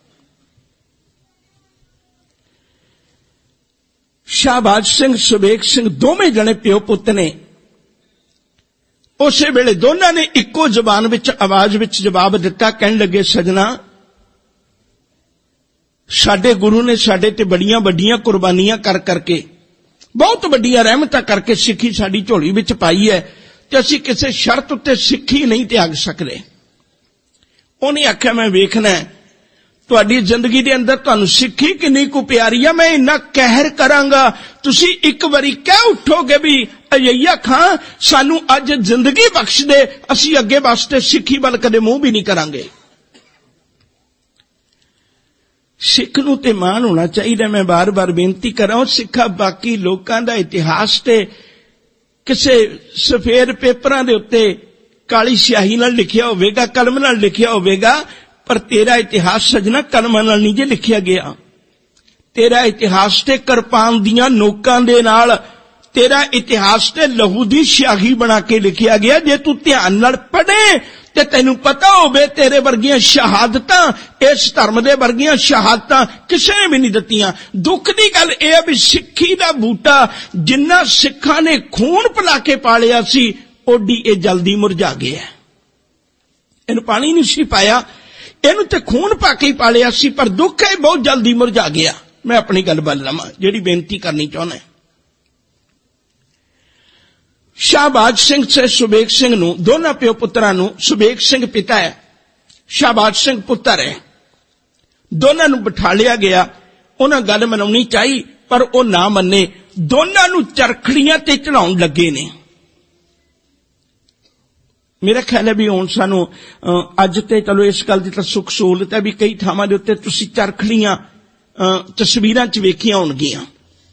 S1: ਸ਼ਾਹਬਾਜ ਸਿੰਘ, ਸੁਬੇਗ ਸਿੰਘ ਦੋਵੇਂ ਜਣੇ ਪਿਓ ਪੁੱਤ ਨੇ। ਉਸੇ ਵੇਲੇ ਦੋਨਾਂ ਨੇ ਇੱਕੋ ਜ਼ਬਾਨ ਵਿੱਚ ਆਵਾਜ਼ ਵਿੱਚ ਜਵਾਬ ਦਿੱਤਾ, ਕਹਿਣ ਲੱਗੇ ਸੱਜਣਾ, ਸਾਡੇ ਗੁਰੂ ਨੇ ਸਾਡੇ ਤੇ ਬੜੀਆਂ ਵੱਡੀਆਂ ਕੁਰਬਾਨੀਆਂ ਕਰ ਕਰਕੇ, ਬਹੁਤ ਵੱਡੀਆਂ ਰਹਿਮਤਾਂ ਕਰਕੇ ਸਿੱਖੀ ਸਾਡੀ ਝੋਲੀ ਵਿੱਚ ਪਾਈ ਹੈ, ਤੇ ਅਸੀਂ ਕਿਸੇ ਸ਼ਰਤ ਉੱਤੇ ਸਿੱਖੀ ਨਹੀਂ ਤਿਆਗ ਸਕਦੇ। ਉਹਨੇ ਆਖਿਆ ਮੈਂ ਵੇਖਣਾ ਤੁਹਾਡੀ ਜ਼ਿੰਦਗੀ ਦੇ ਅੰਦਰ ਤੁਹਾਨੂੰ ਸਿੱਖੀ ਕਿੰਨੀ ਕੁ ਪਿਆਰੀ ਆ, ਮੈਂ ਇੰਨਾ ਕਹਿਰ ਕਰਾਂਗਾ, ਤੁਸੀਂ ਇੱਕ ਵਾਰੀ ਕਹਿ ਉੱਠੋਗੇ ਵੀ ਯਹੀਆ ਖਾਂ ਸਾਨੂੰ ਅੱਜ ਜ਼ਿੰਦਗੀ ਬਖਸ਼ ਦੇ, ਅਸੀਂ ਅੱਗੇ ਵਾਸਤੇ ਸਿੱਖੀ ਵੱਲ ਕਦੇ ਮੂੰਹ ਵੀ ਨਹੀਂ ਕਰਾਂਗੇ। ਸਿੱਖ ਨੂੰ ਤੇ ਮਾਣ ਹੋਣਾ ਚਾਹੀਦਾ। ਮੈਂ ਬਾਰ-ਬਾਰ ਬੇਨਤੀ ਕਰਾਂ, ਸਿੱਖਾ ਬਾਕੀ ਲੋਕਾਂ ਦਾ ਇਤਿਹਾਸ ਤੇ ਕਿਸੇ ਸਫੇਦ ਪੇਪਰਾਂ ਦੇ ਉੱਤੇ ਕਾਲੀ ਸਿਆਹੀ ਨਾਲ ਲਿਖਿਆ ਹੋਵੇਗਾ, ਕਲਮ ਨਾਲ ਲਿਖਿਆ ਹੋਵੇਗਾ, ਪਰ ਤੇਰਾ ਇਤਿਹਾਸ ਸਜਣਾ ਕਲਮਾਂ ਨਾਲ ਨਹੀਂ ਜੇ ਲਿਖਿਆ ਗਿਆ। ਤੇਰਾ ਇਤਿਹਾਸ ਤੇ ਕਿਰਪਾਨ ਦੀਆਂ ਨੋਕਾਂ ਦੇ ਨਾਲ, ਤੇਰਾ ਇਤਿਹਾਸ ਤੇ ਲਹੂ ਦੀ ਸਿਆਹੀ ਬਣਾ ਕੇ ਲਿਖਿਆ ਗਿਆ। ਜੇ ਤੂੰ ਧਿਆਨ ਨਾਲ ਪੜ੍ਹੇ ਤੇ ਤੈਨੂੰ ਪਤਾ ਹੋਵੇ ਤੇਰੇ ਵਰਗੀਆਂ ਸ਼ਹਾਦਤਾਂ, ਇਸ ਧਰਮ ਦੇ ਵਰਗੀਆਂ ਸ਼ਹਾਦਤਾਂ ਕਿਸੇ ਨੇ ਵੀ ਨਹੀਂ ਦਿੱਤੀਆਂ। ਦੁੱਖ ਦੀ ਗੱਲ ਇਹ ਹੈ ਵੀ ਸਿੱਖੀ ਦਾ ਬੂਟਾ ਜਿੰਨਾ ਸਿੱਖਾਂ ਨੇ ਖੂਨ ਪਿਲਾ ਕੇ ਪਾਲਿਆ ਸੀ, ਓਡੀ ਇਹ ਜਲਦੀ ਮੁਰਝਾ ਗਿਆ। ਇਹਨੂੰ ਪਾਣੀ ਨਹੀਂ ਸੀ ਪਾਇਆ, ਇਹਨੂੰ ਤੇ ਖੂਨ ਪਾ ਕੇ ਹੀ ਪਾਲਿਆ ਸੀ, ਪਰ ਦੁੱਖ ਹੈ ਬਹੁਤ ਜਲਦੀ ਮੁਰਝਾ ਗਿਆ। ਮੈਂ ਆਪਣੀ ਗੱਲ ਵੱਲ ਲਵਾਂ, ਜਿਹੜੀ ਬੇਨਤੀ ਕਰਨੀ ਚਾਹੁੰਦਾ। ਸ਼ਾਹਬਾਜ ਸਿੰਘ ਤੇ ਸੁਬੇਗ ਸਿੰਘ ਨੂੰ, ਦੋਨਾਂ ਪਿਓ ਪੁੱਤਰਾਂ ਨੂੰ, ਸੁਬੇਗ ਸਿੰਘ ਪਿਤਾ ਹੈ, ਸ਼ਾਹਬਾਜ ਸਿੰਘ ਪੁੱਤਰ ਹੈ, ਦੋਨਾਂ ਨੂੰ ਬਿਠਾ ਲਿਆ ਗਿਆ। ਉਹਨਾਂ ਗੱਲ ਮਨਾਉਣੀ ਚਾਹੀ ਪਰ ਉਹ ਨਾ ਮੰਨੇ। ਦੋਨਾਂ ਨੂੰ ਚਰਖੜੀਆਂ ਤੇ ਚੜਾਉਣ ਲੱਗੇ ਨੇ। ਮੇਰਾ ਖਿਆਲ ਹੈ ਵੀ ਹੁਣ ਸਾਨੂੰ ਅੱਜ ਤੇ ਚਲੋ ਇਸ ਗੱਲ ਦੀ ਤਾਂ ਸੁੱਖ ਸਹੂਲਤ ਹੈ ਵੀ ਕਈ ਥਾਵਾਂ ਦੇ ਉੱਤੇ ਤੁਸੀਂ ਚਰਖੜੀਆਂ ਤਸਵੀਰਾਂ 'ਚ ਵੇਖੀਆਂ ਹੋਣਗੀਆਂ।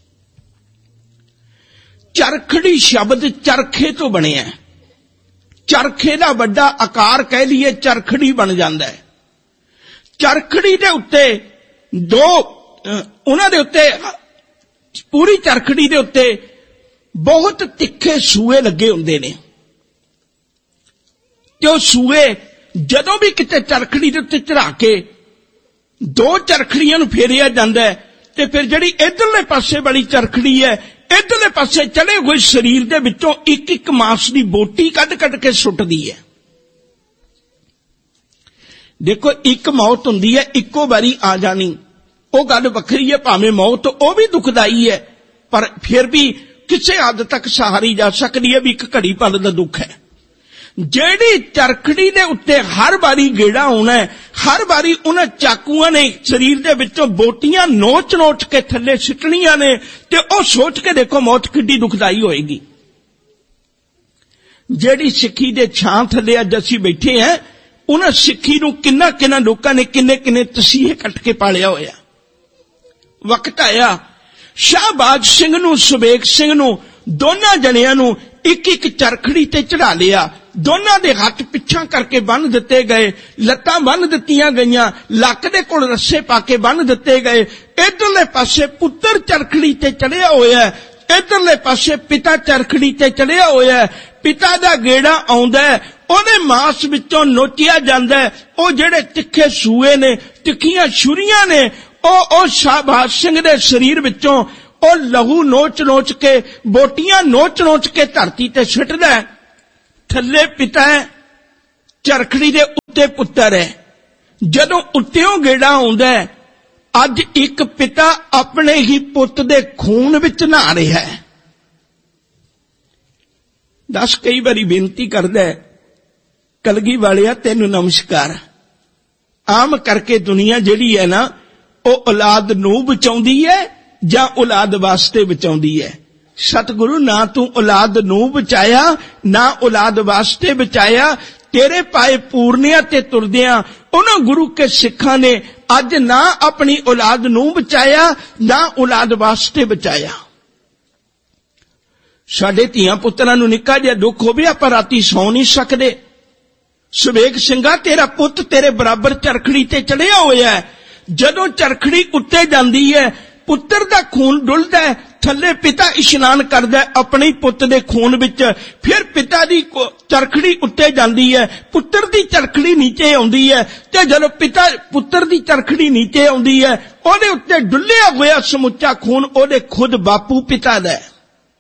S1: ਚਰਖੜੀ ਸ਼ਬਦ ਚਰਖੇ ਤੋਂ ਬਣਿਆ। ਚਰਖੇ ਦਾ ਵੱਡਾ ਆਕਾਰ ਕਹਿ ਲਈਏ ਚਰਖੜੀ ਬਣ ਜਾਂਦਾ ਹੈ। ਚਰਖੜੀ ਦੇ ਉੱਤੇ ਦੋ, ਉਹਨਾਂ ਦੇ ਉੱਤੇ, ਪੂਰੀ ਚਰਖੜੀ ਦੇ ਉੱਤੇ ਬਹੁਤ ਤਿੱਖੇ ਸੂਏ ਲੱਗੇ ਹੁੰਦੇ ਨੇ, ਤੇ ਉਹ ਸੂਏ ਜਦੋਂ ਵੀ ਕਿਤੇ ਚਰਖੜੀ ਦੇ ਉੱਤੇ ਚੜਾ ਕੇ ਦੋ ਚਰਖੜੀਆਂ ਨੂੰ ਫੇਰਿਆ ਜਾਂਦਾ ਹੈ, ਤੇ ਫਿਰ ਜਿਹੜੀ ਇਧਰਲੇ ਪਾਸੇ ਵਾਲੀ ਚਰਖੜੀ ਹੈ, ਇਧਰਲੇ ਪਾਸੇ ਚੜੇ ਹੋਏ ਸਰੀਰ ਦੇ ਵਿੱਚੋਂ ਇੱਕ ਇੱਕ ਮਾਸ ਦੀ ਬੋਟੀ ਕੱਢ ਕੱਢ ਕੇ ਸੁੱਟਦੀ ਹੈ। ਦੇਖੋ, ਇੱਕ ਮੌਤ ਹੁੰਦੀ ਹੈ ਇੱਕੋ ਵਾਰੀ ਆ ਜਾਣੀ, ਉਹ ਗੱਲ ਵੱਖਰੀ ਹੈ। ਭਾਵੇਂ ਮੌਤ ਉਹ ਵੀ ਦੁਖਦਾਈ ਹੈ, ਪਰ ਫਿਰ ਵੀ ਕਿਸੇ ਹੱਦ ਤੱਕ ਸਹਾਰੀ ਜਾ ਸਕਦੀ ਹੈ ਵੀ ਇੱਕ ਘੜੀ ਪਲ ਦਾ ਦੁੱਖ ਹੈ। ਜਿਹੜੀ ਚਰਖੜੀ ਦੇ ਉੱਤੇ ਹਰ ਵਾਰੀ ਗੇੜਾ ਆਉਣਾ ਹੈ, ਹਰ ਵਾਰੀ ਉਹਨਾਂ ਚਾਕੂਆਂ ਨੇ ਸਰੀਰ ਦੇ ਵਿੱਚੋਂ ਬੋਟੀਆਂ ਨੋਚ ਨੋਚ ਕੇ ਥੱਲੇ ਸਿੱਟਣੀਆਂ ਨੇ, ਤੇ ਉਹ ਸੋਚ ਕੇ ਦੇਖੋ ਮੌਤ ਕਿੱਡੀ ਦੁਖਦਾਈ ਹੋਏਗੀ। ਜਿਹੜੀ ਸਿੱਖੀ ਦੇ ਛਾਂ ਥੱਲੇ ਅੱਜ ਅਸੀਂ ਬੈਠੇ ਹਾਂ, ਉਹਨਾਂ ਸਿੱਖੀ ਨੂੰ ਕਿੰਨਾ ਕਿੰਨਾ ਲੋਕਾਂ ਨੇ ਕਿੰਨੇ ਕਿੰਨੇ ਤਸੀਹੇ ਕੱਟ ਕੇ ਪਾਲਿਆ ਹੋਇਆ। ਵਕਤ ਆਇਆ ਸ਼ਾਹਬਾਜ ਸਿੰਘ ਨੂੰ, ਸੁਬੇਗ ਸਿੰਘ ਨੂੰ, ਦੋਨਾਂ ਜਣਿਆਂ ਨੂੰ ਇੱਕ ਇੱਕ ਚਰਖੜੀ ਤੇ ਚੜਾ ਲਿਆ। ਦੋਨਾਂ ਦੇ ਹੱਥ ਪਿੱਛਾਂ ਕਰਕੇ ਬੰਨ ਦਿੱਤੇ ਗਏ, ਲੱਤਾਂ ਬੰਨ ਦਿੱਤੀਆਂ ਗਈਆਂ, ਲੱਕ ਦੇ ਕੋਲ ਰੱਸੇ ਪਾ ਕੇ ਬੰਨ ਦਿੱਤੇ ਗਏ। ਇਧਰਲੇ ਪਾਸੇ ਪੁੱਤਰ ਚਰਖੜੀ ਤੇ ਚੜਿਆ ਹੋਇਆ, ਇਧਰਲੇ ਪਾਸੇ ਪਿਤਾ ਚਰਖੜੀ ਤੇ ਚੜਿਆ ਹੋਇਆ। ਪਿਤਾ ਦਾ ਗੇੜਾ ਆਉਂਦਾ, ਉਹਦੇ ਮਾਸ ਵਿੱਚੋਂ ਨੋਚਿਆ ਜਾਂਦਾ। ਉਹ ਜਿਹੜੇ ਤਿੱਖੇ ਸੂਏ ਨੇ, ਤਿੱਖੀਆਂ ਛੁਰੀਆਂ ਨੇ, ਉਹ ਉਹ ਸ਼ਾਹਬਾਜ ਸਿੰਘ ਦੇ ਸਰੀਰ ਵਿੱਚੋਂ ਉਹ ਲਹੂ ਨੋਚ ਨੋਚ ਕੇ, ਬੋਟੀਆਂ ਨੋਚ ਨੋਚ ਕੇ ਧਰਤੀ ਤੇ ਸੁੱਟਦਾ। ਥੱਲੇ ਪਿਤਾ ਹੈ, ਚਰਖੜੀ ਦੇ ਉੱਤੇ ਪੁੱਤਰ ਹੈ। ਜਦੋਂ ਉੱਤਿਓਂ ਗੇੜਾ ਆਉਂਦਾ, ਅੱਜ ਇੱਕ ਪਿਤਾ ਆਪਣੇ ਹੀ ਪੁੱਤ ਦੇ ਖੂਨ ਵਿੱਚ ਨਹਾ ਰਿਹਾ ਹੈ। दस कई बारी बेनती करदा है, कलगी वालिया तैनू नमस्कार। आम करके दुनिया जिहड़ी है ना वो औलाद नूं बचाउंदी है जां औलाद वास्ते बचाउंदी है। सतगुरु ना तू औलाद नूं बचाया ना औलाद वास्ते बचाया। तेरे पाए पूर्णिया ते तुरदियां उन्हां गुरु के सिखां ने अज ना अपनी औलाद नूं बचाया ना औलाद वास्ते बचाया। साडे धीआं पुत्रां नूं निक्का जिहा दुख होवे आपां राती सौ नहीं सकदे। सुबेग सिंघा तेरा पुੱਤ तेरे बराबर चरखड़ी ते चढ़िया होया है। जदों चरखड़ी उत्ते जांदी है पुत्र दा खून डुलदा है, थल्ले पिता इशनान करदा है अपने ही पुੱਤ दे खून विच। फिर पिता दी चरखड़ी उत्ते जांदी है, पुत्र दी चरखड़ी नीचे आउंदी है ते जदों पिता पुत्र दी चरखड़ी नीचे आउंदी है ओदे उत्ते डुल्लिया होया समुच्चा खून ओदे खुद बापू पिता दा है।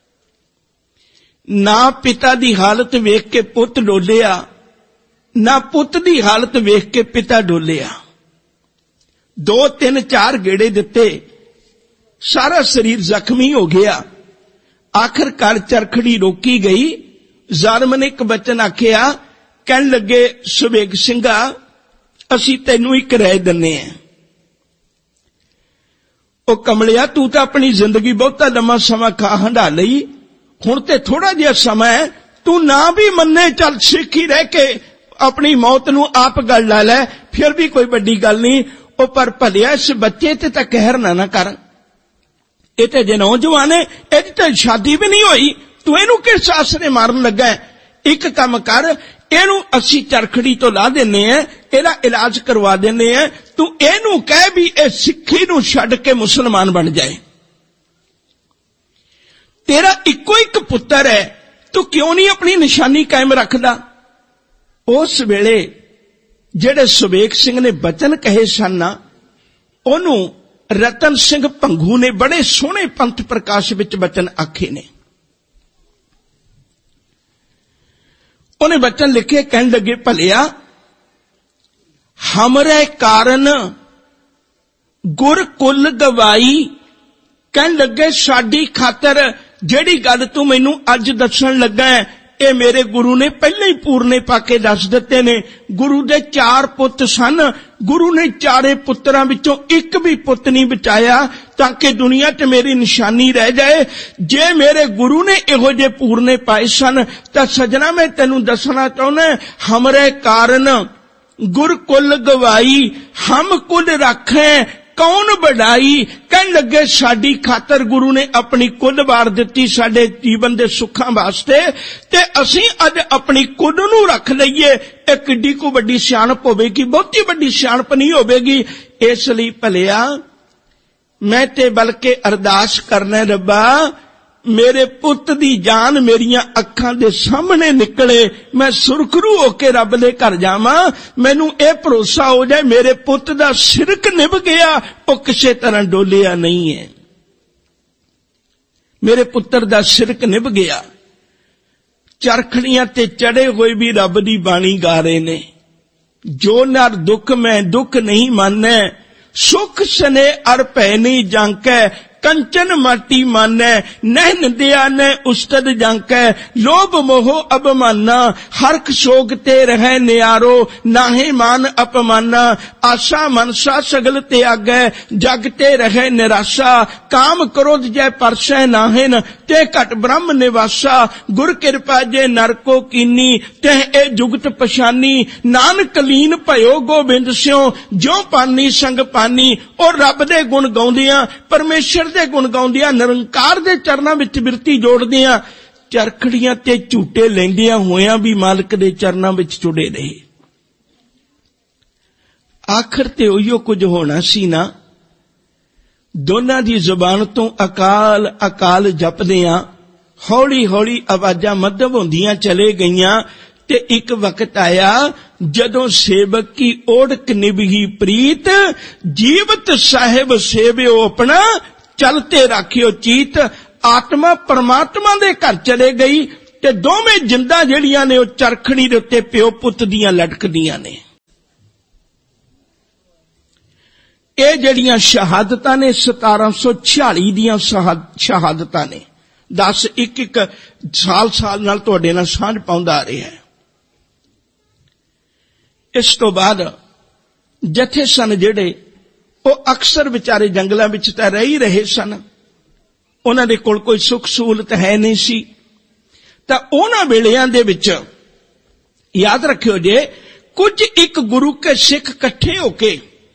S1: ना पिता दी हालत वेख के पुੱਤ डोलिया ना पुੱਤ दी हालत वेख के पिता डोलिया। दो तीन चार गेड़े दिते, सारा शरीर जख्मी हो गया। आखिरकार चरखड़ी रोकी गई। जालिम ने एक बचन आखिया, कहन लगे सुबेग सिंघा असी तैनू एक राय दन्ने हैं। ओ कमलिया तू तो अपनी जिंदगी बहुता लम्मा समा खा हंडा लई, हुण ते थोड़ा जिहा समा है, तू ना भी मन्ने चल सिख ही रह के अपनी मौत नू आप गल ला लै, फिर भी कोई बड़ी गल नहीं। ओ पर भलिया इस बच्चे ते तां कहर ना ना कर, ये तो जे नौजवान है इहदी तो शादी भी नहीं हुई, तू इहनू किस आसरे मारन लगा है। एक काम कर, इहनू असी चरखड़ी तो ला देने हैं, इहदा इलाज करवा देने हैं, तू इहनू कह भी ए सिक्खी नू छड्ड के मुसलमान बन जाए। तेरा इको एक पुत्र है, तू क्यों नहीं अपनी निशानी कायम रखदा। उस वेले जेड़े सुबेग सिंह ने बचन कहे सन ओनू रतन सिंह भंगू ने बड़े सोहने पंथ प्रकाश विच बचन आखे ने। उन्हें बचन लिखे, कहन लगे भलिया हमरे कारण गुर कुल गवाई। कहन लगे साडी खातर जेड़ी गल तू मैनू अज दसन लगा है ये मेरे गुरु ने पहले ही पूरने पाके दस दिते ने। गुरु दे चार पुत सन, गुरु ने चारे पुत्रां विचों एक भी पुत नहीं बचाया ताकि दुनिया च मेरी निशानी रह जाए। जे मेरे गुरु ने इहो जे पूरने पाए सन तां सजना मैं तैनू दसना चाहुंदा, हमरे कारण गुर कुल गवाई, हम कुल रखें कौन बढ़ाई। कहन लगे साडी खातर गुरु ने अपनी कुल वार दिती साडे जीवन दे सुखां वास्ते, ते असीं अज अपनी कुल नू रख लईए। ये किड्डी को वड्डी सियाणप होवेगी, बहुती वड्डी सियाणप नहीं होवेगी। इसलिए भलिया मैं ते बल्कि अरदास करना, रब्बा मेरे पुत दी जान मेरियां अखां दे सामने निकले, मैं सुरखरू होके रब दे घर जावां, मैनू ये भरोसा हो जाए मेरे पुत दा सिरक निभ गया, वो किसी तरह डोलिया नहीं है, मेरे पुत्र दा सिरक निभ गया। चरखड़ियां ते चढ़े हुए भी रब दी बाणी गा रहे ने, जो नर दुख मैं दुख नहीं मानै, सुख सने अर भै नहीं जांकै, कंचन माटी मानै, नहन दिया न उस्तद जांकै, लोभ मोह अबमाना, हरख सोग ते रहे नियारो, नाहे मान अपमाना, आशा मनसा सगल त्यागै, जग ते रहे निराशा, काम क्रोध जय परसै नाहिन, ते घट ब्रह्म निवासा, गुर कृपा जे नर को कीनी, तह ए जुगत पछानी, नानक लीन भयो गोबिंद स्यों, जो पानी संग पानी। और रब दे गुण गाउंदियां, परमेश्वर दे गुण गाउंदियां, निरंकार दे चरनां विच बिरती जोड़दियां, चरखड़ियां ते झूटे लैंदियां होयां भी मालक दे चरनां विच जुड़े रहे। आखिर ते उहियो कुछ होना सी ना। दोनां दी जुबान तो अकाल अकाल जपदियां हौली हौली आवाजां मध्यम होंदियां चले गईयां, ते एक वक्त आया जदों सेवक की ओढ़क निभही प्रीत, जीवत साहिब सेवियो अपना, चलते राखियो चीत। आत्मा परमात्मा दे घर चले गई ते दोवें जिंदा जड़ियां ने वो चरखड़ी दे उत्ते प्यो पुत दियां लटकदियां ने। ये जड़ियां शहादतां ने सतारां सौ छियाली दियां शहादतां ने, दस एक एक साल साल नाल तुहाडे नाल सांझ पाउंदा आ रहा है। इस तो बाद जथे सन जिहड़े वो अक्सर विचारे जंगलों में तो रह ही रहे सन, उन्हां दे कोल कोई सुख सहूलत है नहीं सी। तां उन्हां वेलियां दे विच याद रखियो जे कुछ एक गुरु के सिख इकट्ठे होके